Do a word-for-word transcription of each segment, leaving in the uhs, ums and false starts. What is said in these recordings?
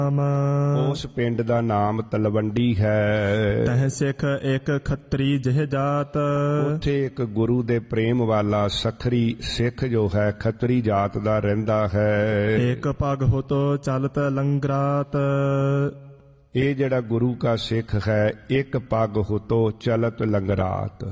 ਉਸ ਪਿੰਡ ਦਾ ਨਾਮ ਤਲਵੰਡੀ ਹੈ। ਤਹ ਸਿੱਖ ਇੱਕ ਖੱਤਰੀ ਜਿਹ ਜਾਤ। ਉੱਥੇ ਇੱਕ ਗੁਰੂ ਦੇ ਪ੍ਰੇਮ ਵਾਲਾ ਸਖਰੀ ਸਿੱਖ ਜੋ ਹੈ ਖੱਤਰੀ ਜਾਤ ਦਾ ਰਹਿੰਦਾ ਹੈ। ਇੱਕ ਪਗ ਹੋਤੋ ਚਲਤ ਲੰਗਰਾਤ। ਇਹ ਜਿਹੜਾ ਗੁਰੂ ਕਾ ਸਿੱਖ ਹੈ ਇੱਕ ਪੱਗ ਹੁਤੋ ਚਲਤ ਲੰਗਰਾਤ।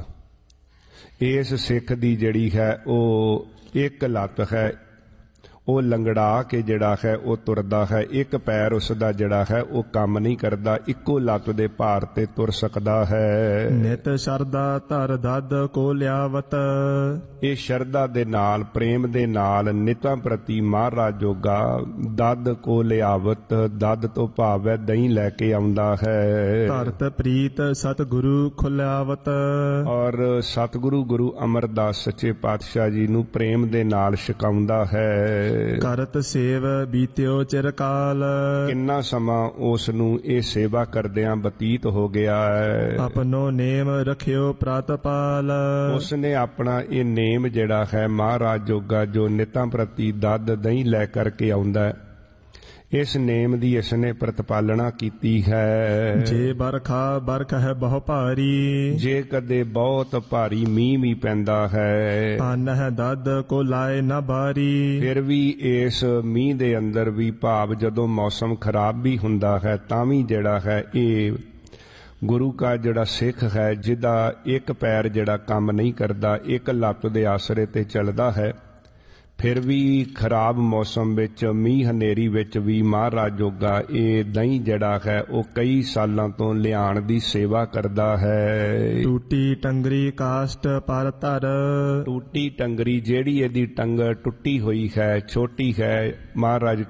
ਇਸ ਸਿੱਖ ਦੀ ਜਿਹੜੀ ਹੈ ਉਹ ਇੱਕ ਲੱਤ ਹੈ, ਉਹ ਲੰਗੜਾ ਕੇ ਜਿਹੜਾ ਹੈ ਉਹ ਤੁਰਦਾ ਹੈ। ਇੱਕ ਪੈਰ ਉਸ ਦਾ ਜਿਹੜਾ ਹੈ ਉਹ ਕੰਮ ਨਹੀਂ ਕਰਦਾ, ਇੱਕੋ ਲੱਤ ਦੇ ਭਾਰ ਤੇ ਤੁਰ ਸਕਦਾ ਹੈ। ਨਿਤ ਸ਼ਰਦਾ ਧਰ ਦਦ ਕੋ ਲਿਆਵਤ। ਇਹ ਸ਼ਰਧਾ ਦੇ ਨਾਲ ਪ੍ਰੇਮ ਦੇ ਨਾਲ ਨਿਤਾਂ ਪ੍ਰਤੀ ਮਹਾਰਾਜ ਜੋਗਾ ਦਦ ਕੋ ਲਿਆਵਤ। ਦਦ ਤੋਂ ਭਾਵ ਹੈ ਦਹੀਂ ਲੈ ਕੇ ਆਉਂਦਾ ਹੈ। ਧਰਤ ਪ੍ਰੀਤ ਸਤਿਗੁਰੂ ਖੁਲਿਆਵਤ। ਔਰ ਸਤਿਗੁਰੂ ਗੁਰੂ ਅਮਰਦਾਸ ਸੱਚੇ ਪਾਤਸ਼ਾਹ ਜੀ ਨੂੰ ਪ੍ਰੇਮ ਦੇ ਨਾਲ ਛਕਾਉਂਦਾ ਹੈ। ਕਰਤ ਸੇਵ ਬੀਤਿਓ ਚਿਰਕਾਲ। ਕਿੰਨਾ ਸਮਾਂ ਉਸ ਨੂੰ ਇਹ ਸੇਵਾ ਕਰਦਿਆਂ ਬਤੀਤ ਹੋ ਗਿਆ ਹੈ। ਆਪਣੋ ਨੇਮ ਰਖਿਓ ਪ੍ਰਤਪਾਲ। ਉਸ ਨੇ ਆਪਣਾ ਇਹ ਨੇਮ ਜਿਹੜਾ ਹੈ ਮਹਾਰਾਜ ਜੋਗਾ ਜੋ ਨਿਤਾਂ ਪ੍ਰਤੀ ਦਦ ਦਹੀਂ ਲੈ ਕਰਕੇ ਆਉਂਦਾ ਹੈ, ਇਸ ਨੇਮ ਦੀ ਇਸ ਨੇ ਪ੍ਰਤਪਾਲਣਾ ਕੀਤੀ ਹੈ। ਜੇ ਬਰਖਾ ਬਰਖ ਹੈ ਬਹੁ ਭਾਰੀ। ਜੇ ਕਦੇ ਬਹੁਤ ਭਾਰੀ ਮੀਂਹ ਵੀ ਪੈਂਦਾ ਹੈ, ਅੰਨ ਹੈ ਦਦ ਕੋ ਲਾਏ ਨਾ ਬਾਰੀ। ਫਿਰ ਵੀ ਇਸ ਮੀਂਹ ਦੇ ਅੰਦਰ ਵੀ ਭਾਵ ਜਦੋਂ ਮੌਸਮ ਖਰਾਬ ਵੀ ਹੁੰਦਾ ਹੈ ਤਾਂ ਵੀ ਜਿਹੜਾ ਹੈ ਇਹ ਗੁਰੂ ਕਾ ਜਿਹੜਾ ਸਿੱਖ ਹੈ ਜਿਹਦਾ ਇੱਕ ਪੈਰ ਜਿਹੜਾ ਕੰਮ ਨਹੀਂ ਕਰਦਾ, ਇੱਕ ਲੱਤ ਦੇ ਆਸਰੇ ਤੇ ਚੱਲਦਾ ਹੈ, ਫਿਰ ਵੀ ਖਰਾਬ ਮੌਸਮ ਵਿੱਚ ਮੀਂਹ ਹਨੇਰੀ ਵਿੱਚ ਵੀ ਮਹਾਰਾਜ ਜੋਗਾ ਇਹ ਦਹੀਂ ਜਿਹੜਾ ਹੈ ਉਹ ਕਈ ਸਾਲਾਂ ਤੋਂ ਲਿਆਉਣ ਦੀ ਸੇਵਾ ਕਰਦਾ ਹੈ। ਟੂਟੀ ਟੰਗਰੀ ਕਾਸ਼ਟ ਪਰ ਧਰ। ਟੂਟੀ ਟੰਗਰੀ ਜਿਹੜੀ ਇਹਦੀ ਟੰਗ ਟੁੱਟੀ ਹੋਈ ਹੈ, ਛੋਟੀ ਹੈ, ਮਹਾਰਾਜ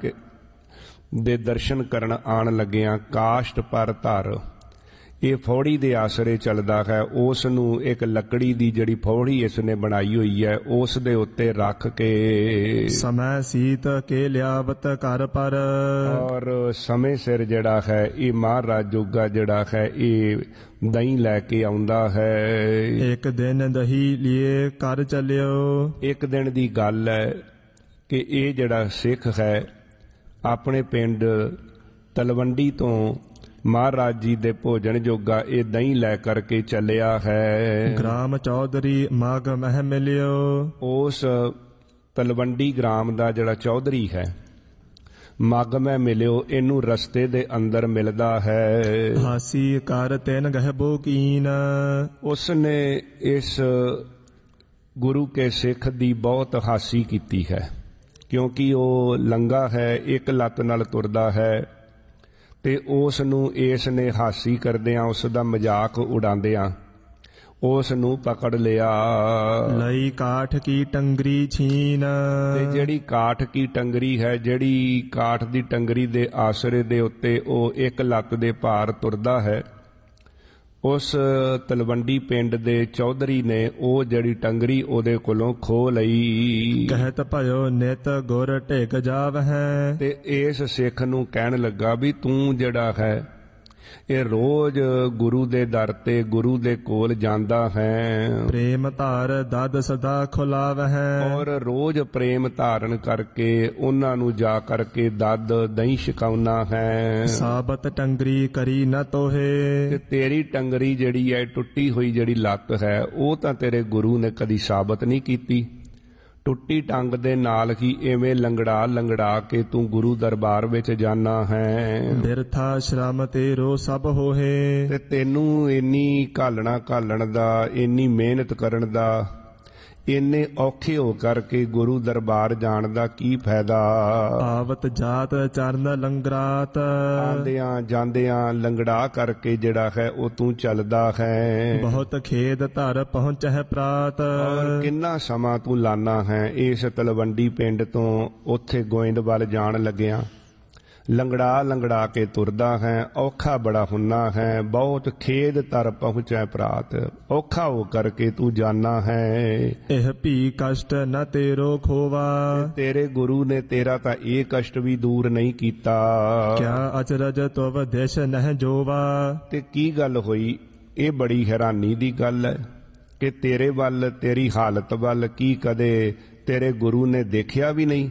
ਦੇ ਦਰਸ਼ਨ ਕਰਨ ਆਉਣ ਲੱਗਿਆਂ ਕਾਸ਼ਟ ਪਰ ਧਰ। ਇਹ ਫੌੜੀ ਦੇ ਆਸਰੇ ਚੱਲਦਾ ਹੈ। ਉਸ ਨੂੰ ਇੱਕ ਲੱਕੜੀ ਦੀ ਜਿਹੜੀ ਫੌੜੀ ਇਸ ਨੇ ਬਣਾਈ ਹੋਈ ਹੈ ਉਸ ਦੇ ਉੱਤੇ ਰੱਖ ਕੇ ਸਮੈ ਸੀਤ ਕੇ ਲਿਆਵਤ ਘਰ ਪਰ। ਔਰ ਸਮੇਂ ਸਿਰ ਜਿਹੜਾ ਹੈ ਇਹ ਮਹਾਰਾਜ ਜੋਗਾ ਜਿਹੜਾ ਹੈ ਇਹ ਦਹੀਂ ਲੈ ਕੇ ਆਉਂਦਾ ਹੈ। ਇੱਕ ਦਿਨ ਦਹੀਂ ਲਿਏ ਘਰ ਚੱਲਿਓ। ਇੱਕ ਦਿਨ ਦੀ ਗੱਲ ਹੈ ਕਿ ਇਹ ਜਿਹੜਾ ਸਿੱਖ ਹੈ ਆਪਣੇ ਪਿੰਡ ਤਲਵੰਡੀ ਤੋਂ ਮਹਾਰਾਜ ਜੀ ਦੇ ਭੋਜਨ ਜੋਗਾ ਇਹ ਦਹੀਂ ਲੈ ਕਰਕੇ ਚੱਲਿਆ ਹੈ। ਗ੍ਰਾਮ ਚੌਧਰੀ ਮਾਘ ਮਹਿ ਮਿਲਿਓ। ਉਸ ਤਲਵੰਡੀ ਗ੍ਰਾਮ ਦਾ ਜਿਹੜਾ ਚੌਧਰੀ ਹੈ ਮੱਘ ਮਹਿ ਮਿਲਿਓ, ਇਹਨੂੰ ਰਸਤੇ ਦੇ ਅੰਦਰ ਮਿਲਦਾ ਹੈ। ਹਾਸੀ ਕਰ ਤਿਨ ਗਹਿਬੋ ਕੀਨ। ਉਸ ਨੇ ਇਸ ਗੁਰੂ ਕੇ ਸਿੱਖ ਦੀ ਬਹੁਤ ਹਾਸੀ ਕੀਤੀ ਹੈ ਕਿਉਂਕਿ ਉਹ ਲੰਗਾ ਹੈ, ਇੱਕ ਲੱਤ ਨਾਲ ਤੁਰਦਾ ਹੈ ਤੇ ਉਸ ਨੂੰ ਇਸ ਨੇ ਹਾਸੀ ਕਰਦਿਆਂ ਉਸ ਦਾ ਮਜ਼ਾਕ ਉਡਾਉਂਦਿਆਂ ਉਸ ਨੂੰ ਪਕੜ ਲਿਆ। ਲਈ ਕਾਠ ਕੀ ਟੰਗਰੀ ਛੀਨ। ਤੇ ਜਿਹੜੀ ਕਾਠ ਕੀ ਟੰਗਰੀ ਹੈ, ਜਿਹੜੀ ਕਾਠ ਦੀ ਟੰਗਰੀ ਦੇ ਆਸਰੇ ਦੇ ਉੱਤੇ ਉਹ ਇੱਕ ਲੱਤ ਦੇ ਭਾਰ ਤੁਰਦਾ ਹੈ, ਉਸ ਤਲਵੰਡੀ ਪਿੰਡ ਦੇ ਚੌਧਰੀ ਨੇ ਉਹ ਜਿਹੜੀ ਟੰਗਰੀ ਉਹਦੇ ਕੋਲੋਂ ਖੋਹ ਲਈ। ਕਹਿਤ ਭਇਓ ਨਿਤ ਗੁਰ ਢਿਕ ਜਾਵਹਿ। ਤੇ ਇਸ ਸਿੱਖ ਨੂੰ ਕਹਿਣ ਲੱਗਾ ਵੀ ਤੂੰ ਜਿਹੜਾ ਹੈ ਇਹ ਰੋਜ਼ ਗੁਰੂ ਦੇ ਦਰ ਤੇ ਗੁਰੂ ਦੇ ਕੋਲ ਜਾਂਦਾ ਹੈ। ਪ੍ਰੇਮ ਧਾਰ ਦਦ ਸਦਾ ਖੁਲਾਵਹਿ। ਔਰ ਰੋਜ਼ ਪ੍ਰੇਮ ਧਾਰਨ ਕਰਕੇ ਉਹਨਾਂ ਨੂੰ ਜਾ ਕਰਕੇ ਦਦ ਦਹੀਂ ਛਕਾਉਣਾ ਹੈ। ਸਾਬਤ ਟੰਗਰੀ ਕਰੀ ਨ ਤੋਹੇ। ਤੇ ਤੇਰੀ ਟੰਗਰੀ ਜਿਹੜੀ ਹੈ ਟੁੱਟੀ ਹੋਈ ਜਿਹੜੀ ਲੱਤ ਹੈ ਉਹ ਤਾਂ ਤੇਰੇ ਗੁਰੂ ਨੇ ਕਦੀ ਸਾਬਤ ਨਹੀਂ ਕੀਤੀ। ਟੁੱਟੀ ਟੰਗ ਦੇ ਨਾਲ ਹੀ ਐਵੇਂ ਲੰਗੜਾ ਲੰਗੜਾ ਕੇ ਤੂੰ ਗੁਰੂ ਦਰਬਾਰ ਵਿੱਚ ਜਾਣਾ ਹੈ। ਬਿਰਥਾ ਸ਼ਰਮ ਤੇਰੋ ਸਭ ਹੋਏ। ਤੇ ਤੈਨੂੰ ਇੰਨੀ ਘਾਲਣਾ ਘਾਲਣ ਦਾ, ਇੰਨੀ ਮਿਹਨਤ ਕਰਨ ਦਾ, ਇੰਨੇ ਔਖੇ ਹੋ ਕਰਕੇ ਗੁਰੂ ਦਰਬਾਰ ਜਾਣ ਦਾ ਕੀ ਫਾਇਦਾ। ਆਵਤ ਜਾਤ ਚਰਨ ਲੰਗਰਾਤ। ਆਂਦਿਆਂ ਜਾਂਦਿਆਂ ਲੰਗੜਾ ਕਰਕੇ ਜਿਹੜਾ ਹੈ ਉਹ ਤੂੰ ਚੱਲਦਾ ਹੈ। ਬਹੁਤ ਖੇਦ ਧਰ ਪਹੁੰਚਹਿ ਪ੍ਰਾਤ। ਔਰ ਕਿੰਨਾ ਸਮਾਂ ਤੂੰ ਲਾਨਾ ਹੈ ਇਸ ਤਲਵੰਡੀ ਪਿੰਡ ਤੋਂ ਉੱਥੇ ਗੋਇੰਦਵਾਲ ਜਾਣ ਲੱਗਿਆ। ਲੰਗੜਾ ਲੰਗੜਾ ਕੇ ਤੁਰਦਾ ਹੈ, ਔਖਾ ਬੜਾ ਹੁੰਨਾ ਹੈ। ਬਹੁਤ ਖੇਦ ਧਰ ਪਹੁੰਚੈ ਪ੍ਰਾਤ। ਔਖਾ ਹੋ ਕਰਕੇ ਤੂੰ ਜਾਨਾ ਹੈ। ਇਹ ਭੀ ਕਸ਼ਟ ਨ ਤੇਰੋ ਖੋਵਾ। ਤੇਰੇ ਗੁਰੂ ਨੇ ਤੇਰਾ ਤਾਂ ਇਹ ਕਸ਼ਟ ਵੀ ਦੂਰ ਨਹੀਂ ਕੀਤਾ। ਕਿਆ ਅਚਰਜ ਤੁਵ ਦਿਸ਼ ਨਹਿ ਜੋਵਾ। ਤੇ ਕੀ ਗੱਲ ਹੋਈ, ਇਹ ਬੜੀ ਹੈਰਾਨੀ ਦੀ ਗੱਲ ਹੈ ਕਿ ਤੇਰੇ ਵੱਲ, ਤੇਰੀ ਹਾਲਤ ਵੱਲ ਕੀ ਕਦੇ ਤੇਰੇ ਗੁਰੂ ਨੇ ਦੇਖਿਆ ਵੀ ਨਹੀਂ।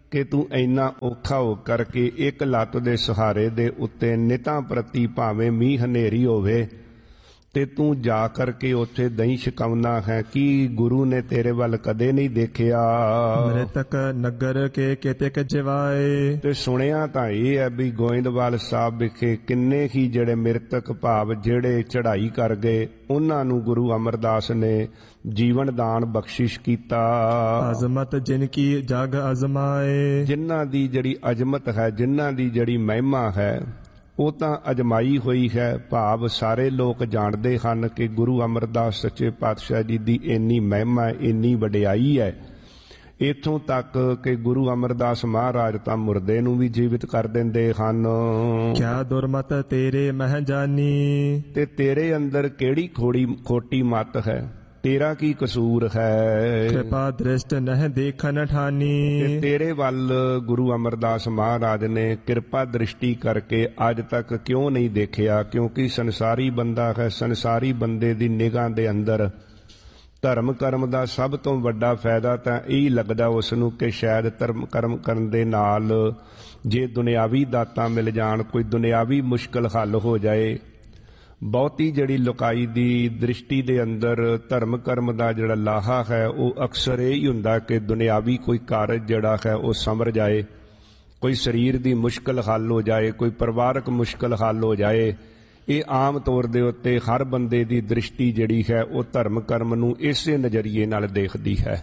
ਕਿ ਤੂੰ ਇੰਨਾ ਔਖਾ ਹੋ ਕਰਕੇ ਇੱਕ ਲੱਤ ਦੇ ਸਹਾਰੇ ਦੇ ਉੱਤੇ ਨਿਤਾਂ ਪ੍ਰਤੀ ਭਾਵੇਂ ਮੀਂਹ ਹਨੇਰੀ ਹੋਵੇ ਤੇ ਤੂੰ ਜਾ ਕਰਕੇ ਉੱਥੇ ਦਹੀਂ ਛਕਾਉਣਾ ਹੈ। ਕੀ ਗੁਰੂ ਨੇ ਤੇਰੇ ਵੱਲ ਕਦੇ ਨਹੀਂ ਦੇਖਿਆ? ਮ੍ਰਿਤਕ ਨਗਰ ਕੇ ਕੇਤਿਕ ਜਿਵਾਏ। ਤੇ ਸੁਣਿਆ ਤਾਂ ਇਹ ਹੈ ਵੀ ਗੋਇੰਦਵਾਲ ਸਾਹਿਬ ਵਿਖੇ ਕਿੰਨੇ ਹੀ ਜਿਹੜੇ ਮ੍ਰਿਤਕ ਭਾਵ ਜਿਹੜੇ ਚੜ੍ਹਾਈ ਕਰ ਗਏ ਉਹਨਾਂ ਨੂੰ ਗੁਰੂ ਅਮਰਦਾਸ ਨੇ ਜੀਵਨ ਦਾਨ ਬਖਸ਼ਿਸ਼ ਕੀਤਾ। ਅਜ਼ਮਤ ਜਿਨ ਕੀ ਜਗ ਅਜ਼ਮਾਏ। ਜਿਨ੍ਹਾਂ ਦੀ ਜਿਹੜੀ ਅਜ਼ਮਤ ਹੈ, ਜਿਨ੍ਹਾਂ ਦੀ ਜਿਹੜੀ ਮਹਿਮਾ ਹੈ ਉਹ ਤਾਂ ਅਜਮਾਈ ਹੋਈ ਹੈ। ਭਾਵ ਸਾਰੇ ਲੋਕ ਜਾਣਦੇ ਹਨ ਕਿ ਗੁਰੂ ਅਮਰਦਾਸ ਸੱਚੇ ਪਾਤਸ਼ਾਹ ਜੀ ਦੀ ਇੰਨੀ ਮਹਿਮਾ, ਇੰਨੀ ਵਡਿਆਈ ਹੈ। ਇੱਥੋਂ ਤੱਕ ਕਿ ਗੁਰੂ ਅਮਰਦਾਸ ਮਹਾਰਾਜ ਤਾਂ ਮੁਰਦੇ ਨੂੰ ਵੀ ਜੀਵਿਤ ਕਰ ਦਿੰਦੇ ਹਨ। ਕਿਆ ਦੁਰਮਤ ਤੇਰੇ ਮਹਿ ਜਾਨੀ। ਤੇ ਤੇਰੇ ਅੰਦਰ ਕਿਹੜੀ ਖੋੜੀ ਖੋਟੀ ਮਤ ਹੈ? ਤੇਰਾ ਕੀ ਕਸੂਰ ਹੈ? ਕਿਰਪਾ ਦ੍ਰਿਸ਼ਟ ਨਹਿ ਦੇਖਨ ਠਾਨੀ। ਤੇ ਤੇਰੇ ਵੱਲ ਗੁਰੂ ਅਮਰਦਾਸ ਮਹਾਰਾਜ ਨੇ ਕਿਰਪਾ ਦ੍ਰਿਸ਼ਟੀ ਕਰਕੇ ਅੱਜ ਤੱਕ ਕਿਉਂ ਨਹੀਂ ਦੇਖਿਆ? ਕਿਉਂਕਿ ਸੰਸਾਰੀ ਬੰਦਾ ਹੈ। ਸੰਸਾਰੀ ਬੰਦੇ ਦੀ ਨਿਗਾਹ ਦੇ ਅੰਦਰ ਧਰਮ ਕਰਮ ਦਾ ਸਭ ਤੋਂ ਵੱਡਾ ਫਾਇਦਾ ਤਾਂ ਇਹ ਲੱਗਦਾ ਉਸ ਨੂੰ ਕਿ ਸ਼ਾਇਦ ਧਰਮ ਕਰਮ ਕਰਨ ਦੇ ਨਾਲ ਜੇ ਦੁਨਿਆਵੀ ਦਾਤਾਂ ਮਿਲ ਜਾਣ, ਕੋਈ ਦੁਨਿਆਵੀ ਮੁਸ਼ਕਲ ਹੱਲ ਹੋ ਜਾਏ। ਬਹੁਤੀ ਜਿਹੜੀ ਲੁਕਾਈ ਦੀ ਦ੍ਰਿਸ਼ਟੀ ਦੇ ਅੰਦਰ ਧਰਮ ਕਰਮ ਦਾ ਜਿਹੜਾ ਲਾਹਾ ਹੈ ਉਹ ਅਕਸਰ ਇਹ ਹੀ ਹੁੰਦਾ ਕਿ ਦੁਨਿਆਵੀ ਕੋਈ ਕਾਰਜ ਜਿਹੜਾ ਹੈ ਉਹ ਸੰਵਰ ਜਾਏ, ਕੋਈ ਸਰੀਰ ਦੀ ਮੁਸ਼ਕਲ ਹੱਲ ਹੋ ਜਾਏ, ਕੋਈ ਪਰਿਵਾਰਕ ਮੁਸ਼ਕਲ ਹੱਲ ਹੋ ਜਾਏ। ਇਹ ਆਮ ਤੌਰ ਦੇ ਉੱਤੇ ਹਰ ਬੰਦੇ ਦੀ ਦ੍ਰਿਸ਼ਟੀ ਜਿਹੜੀ ਹੈ ਉਹ ਧਰਮ ਕਰਮ ਨੂੰ ਇਸੇ ਨਜ਼ਰੀਏ ਨਾਲ ਦੇਖਦੀ ਹੈ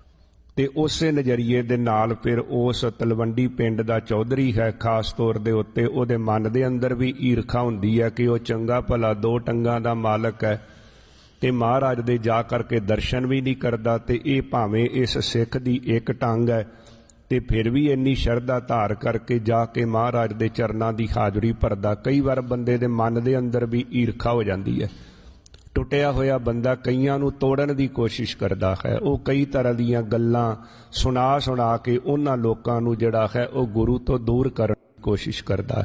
ਤੇ ਉਸੇ ਨਜ਼ਰੀਏ ਦੇ ਨਾਲ ਫਿਰ ਉਸ ਤਲਵੰਡੀ ਪਿੰਡ ਦਾ ਚੌਧਰੀ ਹੈ ਖਾਸ ਤੌਰ ਦੇ ਉੱਤੇ ਉਹਦੇ ਮਨ ਦੇ ਅੰਦਰ ਵੀ ਈਰਖਾ ਹੁੰਦੀ ਹੈ ਕਿ ਉਹ ਚੰਗਾ ਭਲਾ ਦੋ ਟੰਗਾਂ ਦਾ ਮਾਲਕ ਹੈ ਤੇ ਮਹਾਰਾਜ ਦੇ ਜਾ ਕਰਕੇ ਦਰਸ਼ਨ ਵੀ ਨਹੀਂ ਕਰਦਾ ਤੇ ਇਹ ਭਾਵੇਂ ਇਸ ਸਿੱਖ ਦੀ ਇੱਕ ਟੰਗ ਹੈ ਤੇ ਫਿਰ ਵੀ ਇੰਨੀ ਸ਼ਰਧਾ ਧਾਰ ਕਰਕੇ ਜਾ ਕੇ ਮਹਾਰਾਜ ਦੇ ਚਰਨਾਂ ਦੀ ਹਾਜ਼ਰੀ ਭਰਦਾ। ਕਈ ਵਾਰ ਬੰਦੇ ਦੇ ਮਨ ਦੇ ਅੰਦਰ ਵੀ ਈਰਖਾ ਹੋ ਜਾਂਦੀ ਹੈ। ਟੁੱਟਿਆ ਹੋਇਆ ਬੰਦਾ ਕਈਆਂ ਨੂੰ ਤੋੜਨ ਦੀ ਕੋਸ਼ਿਸ਼ ਕਰਦਾ ਹੈ। ਉਹ ਕਈ ਤਰ੍ਹਾਂ ਦੀਆਂ ਗੱਲਾਂ ਸੁਣਾ ਸੁਣਾ ਕੇ ਉਹਨਾਂ ਲੋਕਾਂ ਨੂੰ ਜਿਹੜਾ ਹੈ ਉਹ ਗੁਰੂ ਤੋਂ ਦੂਰ ਕਰਨ ਦੀ ਕੋਸ਼ਿਸ਼ ਕਰਦਾ।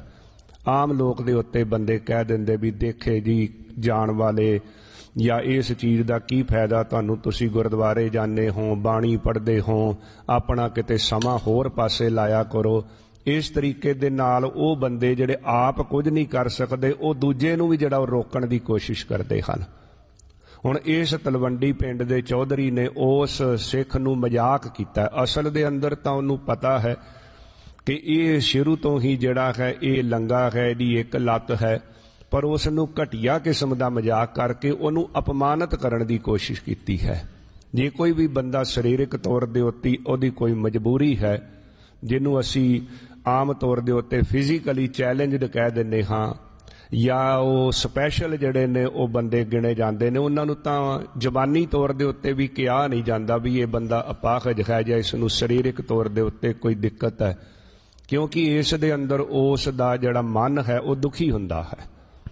ਆਮ ਲੋਕ ਦੇ ਉੱਤੇ ਬੰਦੇ ਕਹਿ ਦਿੰਦੇ ਵੀ ਦੇਖੇ ਜੀ ਜਾਣ ਵਾਲੇ ਜਾਂ ਇਸ ਚੀਜ਼ ਦਾ ਕੀ ਫਾਇਦਾ ਤੁਹਾਨੂੰ, ਤੁਸੀਂ ਗੁਰਦੁਆਰੇ ਜਾਂਦੇ ਹੋ, ਬਾਣੀ ਪੜ੍ਹਦੇ ਹੋ, ਆਪਣਾ ਕਿਤੇ ਸਮਾਂ ਹੋਰ ਪਾਸੇ ਲਾਇਆ ਕਰੋ। ਇਸ ਤਰੀਕੇ ਦੇ ਨਾਲ ਉਹ ਬੰਦੇ ਜਿਹੜੇ ਆਪ ਕੁਝ ਨਹੀਂ ਕਰ ਸਕਦੇ ਉਹ ਦੂਜੇ ਨੂੰ ਵੀ ਜਿਹੜਾ ਉਹ ਰੋਕਣ ਦੀ ਕੋਸ਼ਿਸ਼ ਕਰਦੇ ਹਨ। ਹੁਣ ਇਸ ਤਲਵੰਡੀ ਪਿੰਡ ਦੇ ਚੌਧਰੀ ਨੇ ਉਸ ਸਿੱਖ ਨੂੰ ਮਜ਼ਾਕ ਕੀਤਾ। ਅਸਲ ਦੇ ਅੰਦਰ ਤਾਂ ਉਹਨੂੰ ਪਤਾ ਹੈ ਕਿ ਇਹ ਸ਼ੁਰੂ ਤੋਂ ਹੀ ਜਿਹੜਾ ਹੈ ਇਹ ਲੰਗਾ ਹੈ, ਇਹਦੀ ਇੱਕ ਲੱਤ ਹੈ, ਪਰ ਉਸ ਨੂੰ ਘਟੀਆ ਕਿਸਮ ਦਾ ਮਜ਼ਾਕ ਕਰਕੇ ਉਹਨੂੰ ਅਪਮਾਨਿਤ ਕਰਨ ਦੀ ਕੋਸ਼ਿਸ਼ ਕੀਤੀ ਹੈ। ਜੇ ਕੋਈ ਵੀ ਬੰਦਾ ਸਰੀਰਕ ਤੌਰ ਦੇ ਉੱਤੇ ਉਹਦੀ ਕੋਈ ਮਜਬੂਰੀ ਹੈ ਜਿਹਨੂੰ ਅਸੀਂ ਆਮ ਤੌਰ ਦੇ ਉੱਤੇ ਫਿਜ਼ੀਕਲੀ ਚੈਲੰਜਡ ਕਹਿ ਦਿੰਦੇ ਹਾਂ ਜਾਂ ਉਹ ਸਪੈਸ਼ਲ ਜਿਹੜੇ ਨੇ ਉਹ ਬੰਦੇ ਗਿਣੇ ਜਾਂਦੇ ਨੇ, ਉਹਨਾਂ ਨੂੰ ਤਾਂ ਜ਼ਬਾਨੀ ਤੌਰ ਦੇ ਉੱਤੇ ਵੀ ਕਿਹਾ ਨਹੀਂ ਜਾਂਦਾ ਵੀ ਇਹ ਬੰਦਾ ਅਪਾਹਜ ਹੈ ਜਾਂ ਇਸ ਨੂੰ ਸਰੀਰਕ ਤੌਰ ਦੇ ਉੱਤੇ ਕੋਈ ਦਿੱਕਤ ਹੈ, ਕਿਉਂਕਿ ਇਸ ਦੇ ਅੰਦਰ ਉਸ ਦਾ ਜਿਹੜਾ ਮਨ ਹੈ ਉਹ ਦੁਖੀ ਹੁੰਦਾ ਹੈ।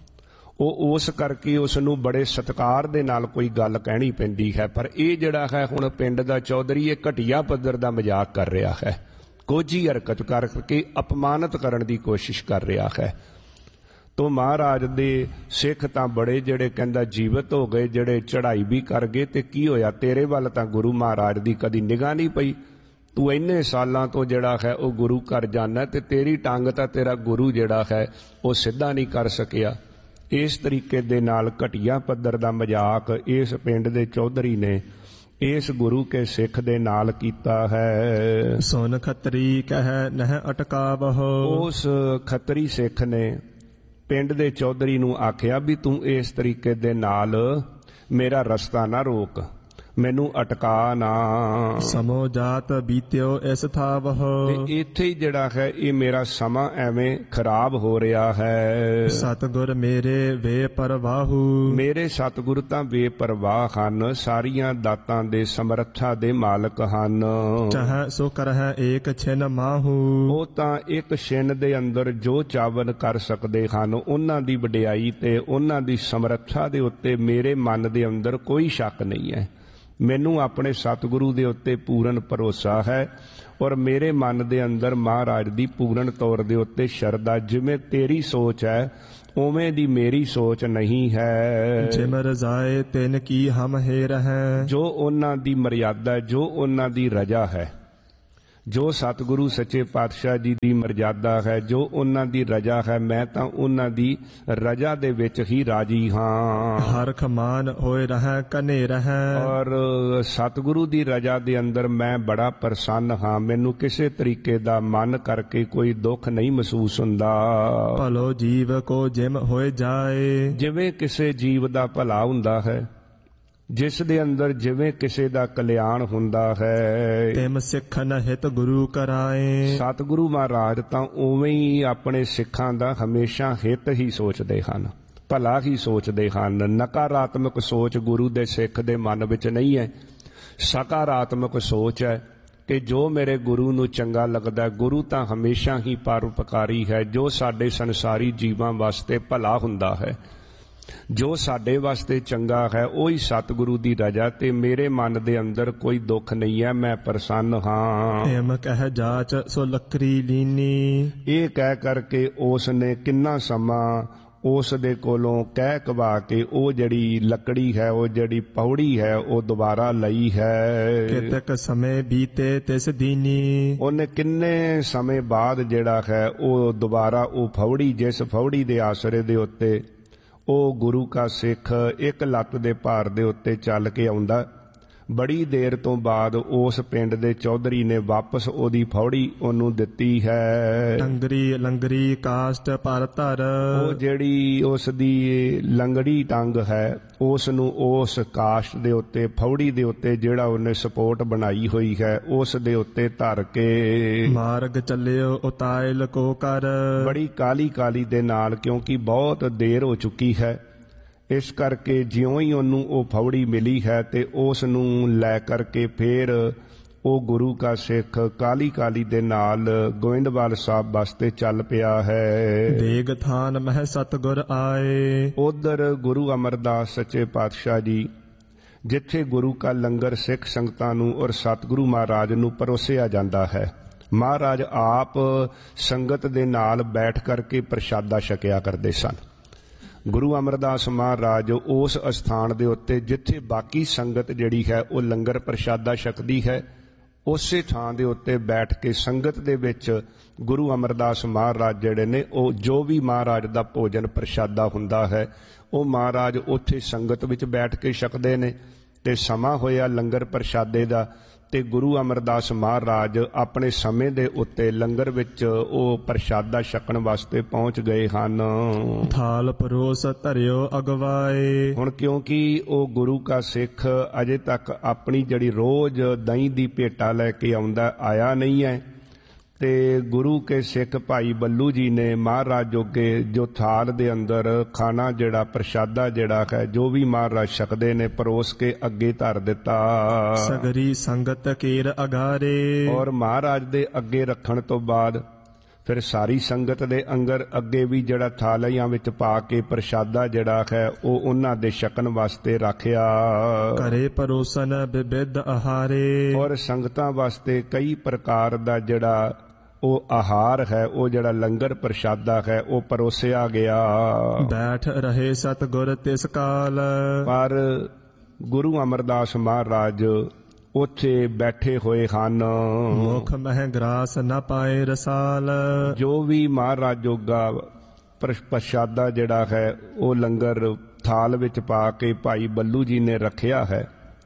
ਉਹ ਉਸ ਕਰਕੇ ਉਸ ਨੂੰ ਬੜੇ ਸਤਿਕਾਰ ਦੇ ਨਾਲ ਕੋਈ ਗੱਲ ਕਹਿਣੀ ਪੈਂਦੀ ਹੈ। ਪਰ ਇਹ ਜਿਹੜਾ ਹੈ ਹੁਣ ਪਿੰਡ ਦਾ ਚੌਧਰੀ ਇਹ ਘਟੀਆ ਪੱਧਰ ਦਾ ਮਜ਼ਾਕ ਕਰ ਰਿਹਾ ਹੈ, ਕੋਝੀ ਹਰਕਤ ਕਰਕੇ ਅਪਮਾਨਿਤ ਕਰਨ ਦੀ ਕੋਸ਼ਿਸ਼ ਕਰ ਰਿਹਾ ਹੈ। ਤੋਂ ਮਹਾਰਾਜ ਦੇ ਸਿੱਖ ਤਾਂ ਬੜੇ ਜਿਹੜੇ ਕਹਿੰਦਾ ਜੀਵਤ ਹੋ ਗਏ, ਜਿਹੜੇ ਚੜ੍ਹਾਈ ਵੀ ਕਰ ਗਏ। ਤੇ ਕੀ ਹੋਇਆ? ਤੇਰੇ ਵੱਲ ਤਾਂ ਗੁਰੂ ਮਹਾਰਾਜ ਦੀ ਕਦੀ ਨਿਗਾਹ ਨਹੀਂ ਪਈ। ਤੂੰ ਇੰਨੇ ਸਾਲਾਂ ਤੋਂ ਜਿਹੜਾ ਹੈ ਉਹ ਗੁਰੂ ਘਰ ਜਾਣਾ ਤੇ ਤੇਰੀ ਟੰਗ ਤਾਂ ਤੇਰਾ ਗੁਰੂ ਜਿਹੜਾ ਹੈ ਉਹ ਸਿੱਧਾ ਨਹੀਂ ਕਰ ਸਕਿਆ। ਇਸ ਤਰੀਕੇ ਦੇ ਨਾਲ ਘਟੀਆ ਪੱਧਰ ਦਾ ਮਜ਼ਾਕ ਇਸ ਪਿੰਡ ਦੇ ਚੌਧਰੀ ਨੇ ਇਸ ਗੁਰੂ ਕੇ ਸਿੱਖ ਦੇ ਨਾਲ ਕੀਤਾ ਹੈ। ਸੁਨ ਖੱਤਰੀ ਕਹਿ ਨਹਿ ਅਟਕਾਵਹੁ। ਉਸ ਖੱਤਰੀ ਸਿੱਖ ਨੇ ਪਿੰਡ ਦੇ ਚੌਧਰੀ ਨੂੰ ਆਖਿਆ ਵੀ ਤੂੰ ਇਸ ਤਰੀਕੇ ਦੇ ਨਾਲ ਮੇਰਾ ਰਸਤਾ ਨਾ ਰੋਕ, ਮੈਨੂੰ ਅਟਕਾ ਨਾ। ਸਮੋ ਜਾਤ ਬੀਤਿਓ ਇਸ ਥਾਵਹੁ। ਤੇ ਇੱਥੇ ਹੀ ਜਿਹੜਾ ਹੈ ਇਹ ਮੇਰਾ ਸਮਾਂ ਐਵੇਂ ਖਰਾਬ ਹੋ ਰਿਹਾ ਹੈ। ਸਤਿਗੁਰ ਮੇਰੇ ਵੇ ਪਰਵਾਹੂ। ਮੇਰੇ ਸਤਿਗੁਰ ਤਾਂ ਬੇਪਰਵਾਹ ਹਨ, ਸਾਰੀਆਂ ਦਾਤਾਂ ਦੇ ਸਮਰੱਥਾ ਦੇ ਮਾਲਕ ਹਨ। ਚਾਹੈ ਸੋ ਕਰਹਿ ਏਕ ਛਿਨ ਮਾਹੂ। ਉਹ ਤਾਂ ਇੱਕ ਛਿਨ ਦੇ ਅੰਦਰ ਜੋ ਚਾਵਨ ਕਰ ਸਕਦੇ ਹਨ। ਉਹਨਾਂ ਦੀ ਵਡਿਆਈ ਤੇ ਉਹਨਾਂ ਦੀ ਸਮਰੱਥਾ ਦੇ ਉੱਤੇ ਮੇਰੇ ਮਨ ਦੇ ਅੰਦਰ ਕੋਈ ਸ਼ੱਕ ਨਹੀਂ ਹੈ। ਮੈਨੂੰ ਆਪਣੇ ਸਤਿਗੁਰੂ ਦੇ ਉੱਤੇ ਪੂਰਨ ਭਰੋਸਾ ਹੈ ਔਰ ਮੇਰੇ ਮਨ ਦੇ ਅੰਦਰ ਮਹਾਰਾਜ ਦੀ ਪੂਰਨ ਤੌਰ ਦੇ ਉੱਤੇ ਸ਼ਰਧਾ। ਜਿਵੇਂ ਤੇਰੀ ਸੋਚ ਹੈ ਉਵੇਂ ਦੀ ਮੇਰੀ ਸੋਚ ਨਹੀਂ ਹੈ। ਜਿਮ ਰਜ਼ਾਏ ਤਿਨ ਕੀ ਹਮ ਹੇ ਰਹਿ। ਜੋ ਉਹਨਾਂ ਦੀ ਮਰਿਆਦਾ, ਜੋ ਉਹਨਾਂ ਦੀ ਰਜਾ ਹੈ, ਜੋ ਸਤਿਗੁਰੂ ਸੱਚੇ ਪਾਤਸ਼ਾਹ ਜੀ ਦੀ ਮਰਜ਼ਾਦਾ ਹੈ, ਜੋ ਉਹਨਾਂ ਦੀ ਰਜਾ ਹੈ, ਮੈਂ ਤਾਂ ਉਹਨਾਂ ਦੀ ਰਜਾ ਦੇ ਵਿੱਚ ਹੀ ਰਾਜੀ ਹਾਂ। ਹਰਖ ਮਾਨ ਹੋਏ ਰਹਿ ਕਨੇ ਰਹਿ। ਔਰ ਸਤਿਗੁਰੂ ਦੀ ਰਜਾ ਦੇ ਅੰਦਰ ਮੈਂ ਬੜਾ ਪ੍ਰਸੰਨ ਹਾਂ। ਮੈਨੂੰ ਕਿਸੇ ਤਰੀਕੇ ਦਾ ਮਨ ਕਰਕੇ ਕੋਈ ਦੁੱਖ ਨਹੀਂ ਮਹਿਸੂਸ ਹੁੰਦਾ। ਭਲੋ ਜੀਵ ਕੋ ਜਿਮ ਹੋਏ ਜਾਏ। ਜਿਵੇਂ ਕਿਸੇ ਜੀਵ ਦਾ ਭਲਾ ਹੁੰਦਾ ਹੈ, ਜਿਸ ਦੇ ਅੰਦਰ ਜਿਵੇਂ ਕਿਸੇ ਦਾ ਕਲਿਆਣ ਹੁੰਦਾ ਹੈ, ਤਿਮ ਸਿੱਖਨ ਹਿਤ ਗੁਰੂ ਕਰਾਏ। ਸਤਿਗੁਰੂ ਮਹਾਰਾਜ ਤਾਂ ਉਵੇਂ ਹੀ ਆਪਣੇ ਸਿੱਖਾਂ ਦਾ ਹਮੇਸ਼ਾ ਹਿੱਤ ਹੀ ਸੋਚਦੇ ਹਨ, ਭਲਾ ਹੀ ਸੋਚਦੇ ਹਨ। ਨਕਾਰਾਤਮਕ ਸੋਚ ਗੁਰੂ ਦੇ ਸਿੱਖ ਦੇ ਮਨ ਵਿੱਚ ਨਹੀਂ ਹੈ। ਸਕਾਰਾਤਮਕ ਸੋਚ ਹੈ ਕਿ ਜੋ ਮੇਰੇ ਗੁਰੂ ਨੂੰ ਚੰਗਾ ਲੱਗਦਾ। ਗੁਰੂ ਤਾਂ ਹਮੇਸ਼ਾ ਹੀ ਪਰਉਪਕਾਰੀ ਹੈ। ਜੋ ਸਾਡੇ ਸੰਸਾਰੀ ਜੀਵਾਂ ਵਾਸਤੇ ਭਲਾ ਹੁੰਦਾ ਹੈ, ਜੋ ਸਾਡੇ ਵਾਸਤੇ ਚੰਗਾ ਹੈ, ਉਹੀ ਸਤਿਗੁਰੂ ਦੀ ਰਜਾ। ਤੇ ਮੇਰੇ ਮਨ ਦੇ ਅੰਦਰ ਕੋਈ ਦੁੱਖ ਨਹੀਂ ਹੈ, ਮੈਂ ਪ੍ਰਸੰਨ ਹਾਂ। ਏਮ ਕਹਿ ਜਾਚ ਸੋ ਲੱਕਰੀ ਲੀਨੀ। ਇਹ ਕਹਿ ਕਰਕੇ ਉਸ ਨੇ ਕਿੰਨਾ ਸਮਾਂ ਉਸ ਦੇ ਕੋਲੋਂ ਕਹਿ ਕਵਾ ਕੇ ਉਹ ਜਿਹੜੀ ਲੱਕੜੀ ਹੈ, ਉਹ ਜਿਹੜੀ ਪੌੜੀ ਹੈ, ਉਹ ਦੁਬਾਰਾ ਲਈ ਹੈ। ਕਿਤਕ ਸਮੇਂ ਬੀਤੇ ਤਿਸ ਦੀਨੀ। ਉਹਨੇ ਕਿੰਨੇ ਸਮੇਂ ਬਾਅਦ ਜਿਹੜਾ ਹੈ ਉਹ ਦੁਬਾਰਾ ਉਹ ਫੌੜੀ, ਜਿਸ ਫੌੜੀ ਦੇ ਆਸਰੇ ਦੇ ਉੱਤੇ ਉਹ ਗੁਰੂ ਕਾ ਸਿੱਖ ਇੱਕ ਲੱਤ ਦੇ ਭਾਰ ਦੇ ਉੱਤੇ ਚੱਲ ਕੇ ਆਉਂਦਾ, ਬੜੀ ਦੇਰ ਤੋਂ ਬਾਅਦ ਉਸ ਪਿੰਡ ਦੇ ਚੌਧਰੀ ਨੇ ਵਾਪਸ ਉਹਦੀ ਫੌੜੀ ਉਹਨੂੰ ਦਿੱਤੀ ਹੈ। ਟੰਗਰੀ ਲੰਗਰੀ ਕਾਸ਼ਟ ਪਰ ਧਰ। ਉਹ ਜਿਹੜੀ ਉਸ ਦੀ ਲੰਗੜੀ ਟੰਗ ਹੈ, ਉਸ ਨੂੰ ਉਸ ਕਾਸ਼ਟ ਦੇ ਉੱਤੇ, ਫੌੜੀ ਦੇ ਉੱਤੇ ਜਿਹੜਾ ਉਹਨੇ ਸਪੋਰਟ ਬਣਾਈ ਹੋਈ ਹੈ, ਉਸ ਦੇ ਉੱਤੇ ਧਰ ਕੇ ਮਾਰਗ ਚੱਲਿਓ ਉਤਾਇਲ ਕੋ ਕਰ। ਬੜੀ ਕਾਲੀ ਕਾਲੀ ਦੇ ਨਾਲ, ਕਿਉਂਕਿ ਬਹੁਤ ਦੇਰ ਹੋ ਚੁੱਕੀ ਹੈ, ਇਸ ਕਰਕੇ ਜਿਉਂ ਹੀ ਉਹਨੂੰ ਉਹ ਫੌੜੀ ਮਿਲੀ ਹੈ ਤੇ ਉਸ ਨੂੰ ਲੈ ਕਰਕੇ ਫੇਰ ਉਹ ਗੁਰੂ ਕਾ ਸਿੱਖ ਕਾਲੀ ਕਾਲੀ ਦੇ ਨਾਲ ਗੋਇੰਦਵਾਲ ਸਾਹਿਬ ਵਾਸਤੇ ਚੱਲ ਪਿਆ ਹੈ। ਦੇਗ ਥਾਨ ਮਹਿ ਸਤਿਗੁਰ ਆਏ। ਉਧਰ ਗੁਰੂ ਅਮਰਦਾਸ ਸੱਚੇ ਪਾਤਸ਼ਾਹ ਜੀ, ਜਿੱਥੇ ਗੁਰੂ ਕਾ ਲੰਗਰ ਸਿੱਖ ਸੰਗਤਾਂ ਨੂੰ ਔਰ ਸਤਿਗੁਰੂ ਮਹਾਰਾਜ ਨੂੰ ਪਰੋਸਿਆ ਜਾਂਦਾ ਹੈ, ਮਹਾਰਾਜ ਆਪ ਸੰਗਤ ਦੇ ਨਾਲ ਬੈਠ ਕਰਕੇ ਪ੍ਰਸ਼ਾਦਾ ਛਕਿਆ ਕਰਦੇ ਸਨ। ਗੁਰੂ ਅਮਰਦਾਸ ਮਹਾਰਾਜ ਉਸ ਅਸਥਾਨ ਦੇ ਉੱਤੇ ਜਿੱਥੇ ਬਾਕੀ ਸੰਗਤ ਜਿਹੜੀ ਹੈ ਉਹ ਲੰਗਰ ਪ੍ਰਸ਼ਾਦਾ ਛਕਦੀ ਹੈ, ਉਸੇ ਥਾਂ ਦੇ ਉੱਤੇ ਬੈਠ ਕੇ ਸੰਗਤ ਦੇ ਵਿੱਚ ਗੁਰੂ ਅਮਰਦਾਸ ਮਹਾਰਾਜ ਜਿਹੜੇ ਨੇ, ਉਹ ਜੋ ਵੀ ਮਹਾਰਾਜ ਦਾ ਭੋਜਨ ਪ੍ਰਸ਼ਾਦਾ ਹੁੰਦਾ ਹੈ, ਉਹ ਮਹਾਰਾਜ ਉੱਥੇ ਸੰਗਤ ਵਿੱਚ ਬੈਠ ਕੇ ਛਕਦੇ ਨੇ। ਤੇ ਸਮਾਂ ਹੋਇਆ ਲੰਗਰ ਪ੍ਰਸ਼ਾਦੇ ਦਾ, ਤੇ ਗੁਰੂ ਅਮਰਦਾਸ ਮਹਾਰਾਜ ਆਪਣੇ ਸਮੇਂ ਦੇ ਉੱਤੇ ਲੰਗਰ ਵਿੱਚ ਉਹ ਪ੍ਰਸ਼ਾਦਾ ਛਕਣ ਵਾਸਤੇ ਪਹੁੰਚ ਗਏ ਹਨ। ਥਾਲ ਪਰੋਸ ਧਰਿਓ ਅਗਵਾਏ। ਹੁਣ ਕਿਉਂਕਿ ਉਹ ਗੁਰੂ ਕਾ ਸਿੱਖ ਅਜੇ ਤੱਕ ਆਪਣੀ ਜਿਹੜੀ ਰੋਜ਼ ਦਹੀਂ ਦੀ ਭੇਟਾ ਲੈ ਕੇ ਆਉਂਦਾ ਆਇਆ ਨਹੀਂ ਹੈ, ਤੇ ਗੁਰੂ ਕੇ ਸਿੱਖ ਭਾਈ ਬੱਲੂ ਜੀ ਨੇ ਮਹਾਰਾਜ ਜੋਗੇ ਜੋ ਥਾਲ ਦੇ ਅੰਦਰ ਖਾਣਾ ਜਿਹੜਾ ਪ੍ਰਸ਼ਾਦਾ ਜਿਹੜਾ ਹੈ, ਜੋ ਵੀ ਮਹਾਰਾਜ ਛਕਦੇ ਨੇ, ਪਰੋਸ ਕੇ ਅੱਗੇ ਧਰ ਦਿੱਤਾ। ਸਗਰੀ ਸੰਗਤ ਕੇਰ ਅਗਾਰੇ। ਔਰ ਮਹਾਰਾਜ ਦੇ ਅੱਗੇ ਰੱਖਣ ਤੋਂ ਬਾਅਦ ਫਿਰ ਸਾਰੀ ਸੰਗਤ ਦੇ ਅੰਦਰ ਅੱਗੇ ਵੀ ਜਿਹੜਾ ਥਾਲੀਆਂ ਵਿੱਚ ਪਾ ਕੇ ਪ੍ਰਸ਼ਾਦਾ ਜਿਹੜਾ ਹੈ ਉਹ ਉਹਨਾਂ ਦੇ ਛਕਣ ਵਾਸਤੇ ਰੱਖਿਆ। ਕਰੇ ਪਰੋਸਨ ਵਿਵਿਧ ਆਹਾਰੇ। ਔਰ ਸੰਗਤਾਂ ਵਾਸਤੇ ਕਈ ਪ੍ਰਕਾਰ ਦਾ ਜਿਹੜਾ ਉਹ ਆਹਾਰ ਹੈ, ਉਹ ਜਿਹੜਾ ਲੰਗਰ ਪ੍ਰਸ਼ਾਦਾ ਹੈ, ਉਹ ਪਰੋਸਿਆ ਗਿਆ। ਬੈਠ ਰਹੇ ਸਤਿਗੁਰ ਤਿਸ ਕਾਲ। ਪਰ ਗੁਰੂ ਅਮਰਦਾਸ ਮਹਾਰਾਜ ਉੱਥੇ ਬੈਠੇ ਹੋਏ ਹਨ। ਮੁਖ ਮਹਿ ਗਰਾਸ ਨਾ ਪਾਏ ਰਸਾਲ। ਜੋ ਵੀ ਮਹਾਰਾਜ ਜੋਗਾ ਪ੍ਰਸ਼ਾਦਾ ਜਿਹੜਾ ਹੈ ਉਹ ਲੰਗਰ ਥਾਲ ਵਿੱਚ ਪਾ ਕੇ ਭਾਈ ਬੱਲੂ ਜੀ ਨੇ ਰੱਖਿਆ ਹੈ,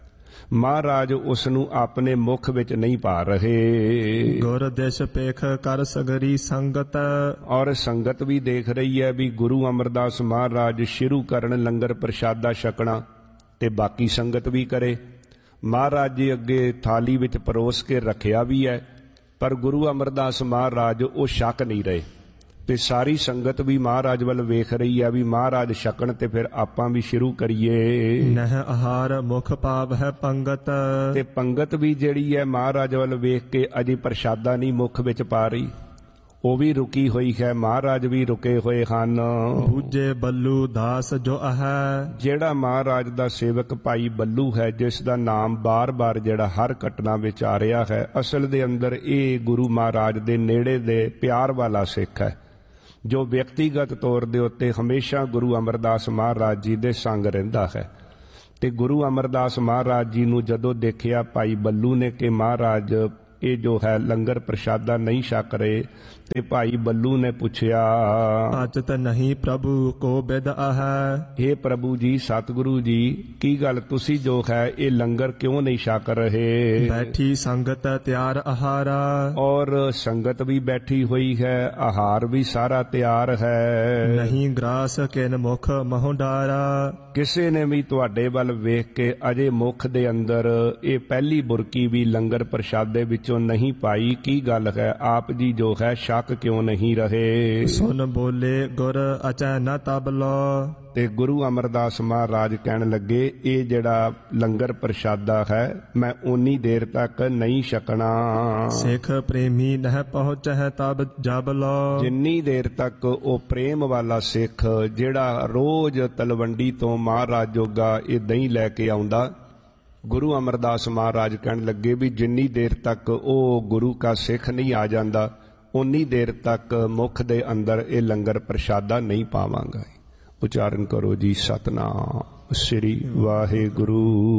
ਮਹਾਰਾਜ ਉਸ ਨੂੰ ਆਪਣੇ ਮੁਖ ਵਿੱਚ ਨਹੀਂ ਪਾ ਰਹੇ। ਗੁਰ ਦਿਸ਼ ਪੇਖ ਕਰ ਸਗਰੀ ਸੰਗਤ। ਔਰ ਸੰਗਤ ਵੀ ਦੇਖ ਰਹੀ ਹੈ ਵੀ ਗੁਰੂ ਅਮਰਦਾਸ ਮਹਾਰਾਜ ਸ਼ੁਰੂ ਕਰਨ ਲੰਗਰ ਪ੍ਰਸ਼ਾਦਾ ਛਕਣਾ, ਤੇ ਬਾਕੀ ਸੰਗਤ ਵੀ ਕਰੇ। ਮਹਾਰਾਜ ਜੀ ਅੱਗੇ ਥਾਲੀ ਵਿੱਚ ਪਰੋਸ ਕੇ ਰੱਖਿਆ ਵੀ ਹੈ, ਪਰ ਗੁਰੂ ਅਮਰਦਾਸ ਮਹਾਰਾਜ ਉਹ ਛਕ ਨਹੀਂ ਰਹੇ, ਤੇ ਸਾਰੀ ਸੰਗਤ ਵੀ ਮਹਾਰਾਜ ਵੱਲ ਵੇਖ ਰਹੀ ਹੈ ਵੀ ਮਹਾਰਾਜ ਛਕਣ ਤੇ ਫਿਰ ਆਪਾਂ ਵੀ ਸ਼ੁਰੂ ਕਰੀਏ। ਨਹਿ ਆਹਾਰ ਮੁਖ ਭਾਵ ਹੈ ਪੰਗਤ। ਤੇ ਪੰਗਤ ਵੀ ਜਿਹੜੀ ਹੈ ਮਹਾਰਾਜ ਵੱਲ ਵੇਖ ਕੇ ਅਜੇ ਪ੍ਰਸ਼ਾਦਾ ਨਹੀਂ ਮੁਖ ਵਿੱਚ ਪਾ ਰਹੀ, ਉਹ ਵੀ ਰੁਕੀ ਹੋਈ ਹੈ, ਮਹਾਰਾਜ ਵੀ ਰੁਕੇ ਹੋਏ ਹਨ। ਬੂਝੇ ਬੱਲੂ ਦਾਸ ਜੋ ਹੈ। ਜਿਹੜਾ ਮਹਾਰਾਜ ਦਾ ਸੇਵਕ ਭਾਈ ਬੱਲੂ ਹੈ, ਜਿਸ ਦਾ ਨਾਮ ਬਾਰ-ਬਾਰ ਜਿਹੜਾ ਹਰ ਘਟਨਾ ਵਿੱਚ ਆ ਰਿਹਾ ਹੈ, ਅਸਲ ਦੇ ਅੰਦਰ ਇਹ ਗੁਰੂ ਮਹਾਰਾਜ ਦੇ ਨੇੜੇ ਦੇ ਪਿਆਰ ਵਾਲਾ ਸਿੱਖ ਹੈ, ਜੋ ਵਿਅਕਤੀਗਤ ਤੌਰ ਦੇ ਉੱਤੇ ਹਮੇਸ਼ਾ ਗੁਰੂ ਅਮਰਦਾਸ ਮਹਾਰਾਜ ਜੀ ਦੇ ਸੰਗ ਰਹਿੰਦਾ ਹੈ। ਤੇ ਗੁਰੂ ਅਮਰਦਾਸ ਮਹਾਰਾਜ ਜੀ ਨੂੰ ਜਦੋਂ ਦੇਖਿਆ ਭਾਈ ਬੱਲੂ ਨੇ ਕਿ ਮਹਾਰਾਜ ਇਹ ਜੋ ਹੈ ਲੰਗਰ ਪ੍ਰਸ਼ਾਦਾ ਨਹੀਂ ਛਕ ਰਹੇ। ਤੇ ਭਾਈ ਬੱਲੂ ਨੇ ਪੁੱਛਿਆ, ਅਚਤ ਨਹੀਂ ਪ੍ਰਭੂ ਕੋ ਬਿਦ ਆਹੈ। ਇਹ ਪ੍ਰਭੂ ਜੀ, ਸਤਿਗੁਰੂ ਜੀ, ਕੀ ਗੱਲ ਤੁਸੀਂ ਜੋ ਹੈ ਇਹ ਲੰਗਰ ਕਿਉਂ ਨਹੀਂ ਛਕ ਰਹੇ? ਬੈਠੀ ਸੰਗਤ ਤਿਆਰ ਆਹਾਰਾ। ਔਰ ਸੰਗਤ ਵੀ ਬੈਠੀ ਹੋਈ ਹੈ, ਆਹਾਰ ਵੀ ਸਾਰਾ ਤਿਆਰ ਹੈ। ਨਹੀਂ ਗ੍ਰਾਸ ਕਿਨ ਮੁਖ ਮਹੁ ਡਾਰਾ। ਕਿਸੇ ਨੇ ਵੀ ਤੁਹਾਡੇ ਵੱਲ ਵੇਖ ਕੇ ਅਜੇ ਮੁਖ ਦੇ ਅੰਦਰ ਇਹ ਪਹਿਲੀ ਬੁਰਕੀ ਵੀ ਲੰਗਰ ਪ੍ਰਸ਼ਾਦੇ ਵਿੱਚੋਂ ਨਹੀਂ ਪਾਈ। ਕੀ ਗੱਲ ਹੈ? ਆਪ ਜੀ ਜੋ ਹੈ ਸ਼ੱਕ ਕਿਉਂ ਨਹੀਂ ਰਹੇ? ਸੁਨ ਬੋਲੇ ਗੁਰ ਅਚੈ ਨ ਤਬ ਲੋ। ਤੇ ਗੁਰੂ ਅਮਰਦਾਸ ਮਹਾਰਾਜ ਕਹਿਣ ਲੱਗੇ, ਇਹ ਜਿਹੜਾ ਲੰਗਰ ਪ੍ਰਸ਼ਾਦਾ ਹੈ ਮੈਂ ਓਨੀ ਦੇਰ ਤੱਕ ਨਹੀਂ ਛਕਣਾ। ਸਿੱਖ ਪ੍ਰੇਮੀ ਨਹਿ ਪਹੁੰਚੈ ਤਬ ਜਬ ਲੋ। ਜਿੰਨੀ ਦੇਰ ਤੱਕ ਉਹ ਪ੍ਰੇਮ ਵਾਲਾ ਸਿੱਖ ਜਿਹੜਾ ਰੋਜ਼ ਤਲਵੰਡੀ ਤੋਂ ਮਹਾਰਾਜ ਜੋਗਾ ਇਹ ਦਹੀਂ ਲੈ ਕੇ ਆਉਂਦਾ, ਗੁਰੂ ਅਮਰਦਾਸ ਮਹਾਰਾਜ ਕਹਿਣ ਲੱਗੇ ਵੀ ਜਿੰਨੀ ਦੇਰ ਤੱਕ ਉਹ ਗੁਰੂ ਕਾ ਸਿੱਖ ਨਹੀਂ ਆ ਜਾਂਦਾ ਉਨੀ ਦੇਰ ਤੱਕ ਮੁਖ ਦੇ ਅੰਦਰ ਇਹ ਲੰਗਰ ਪ੍ਰਸ਼ਾਦਾ ਨਹੀਂ ਪਾਵਾਂਗਾ। ਉਚਾਰਨ ਕਰੋ ਜੀ, ਸਤਨਾਮ ਸ੍ਰੀ ਵਾਹਿਗੁਰੂ।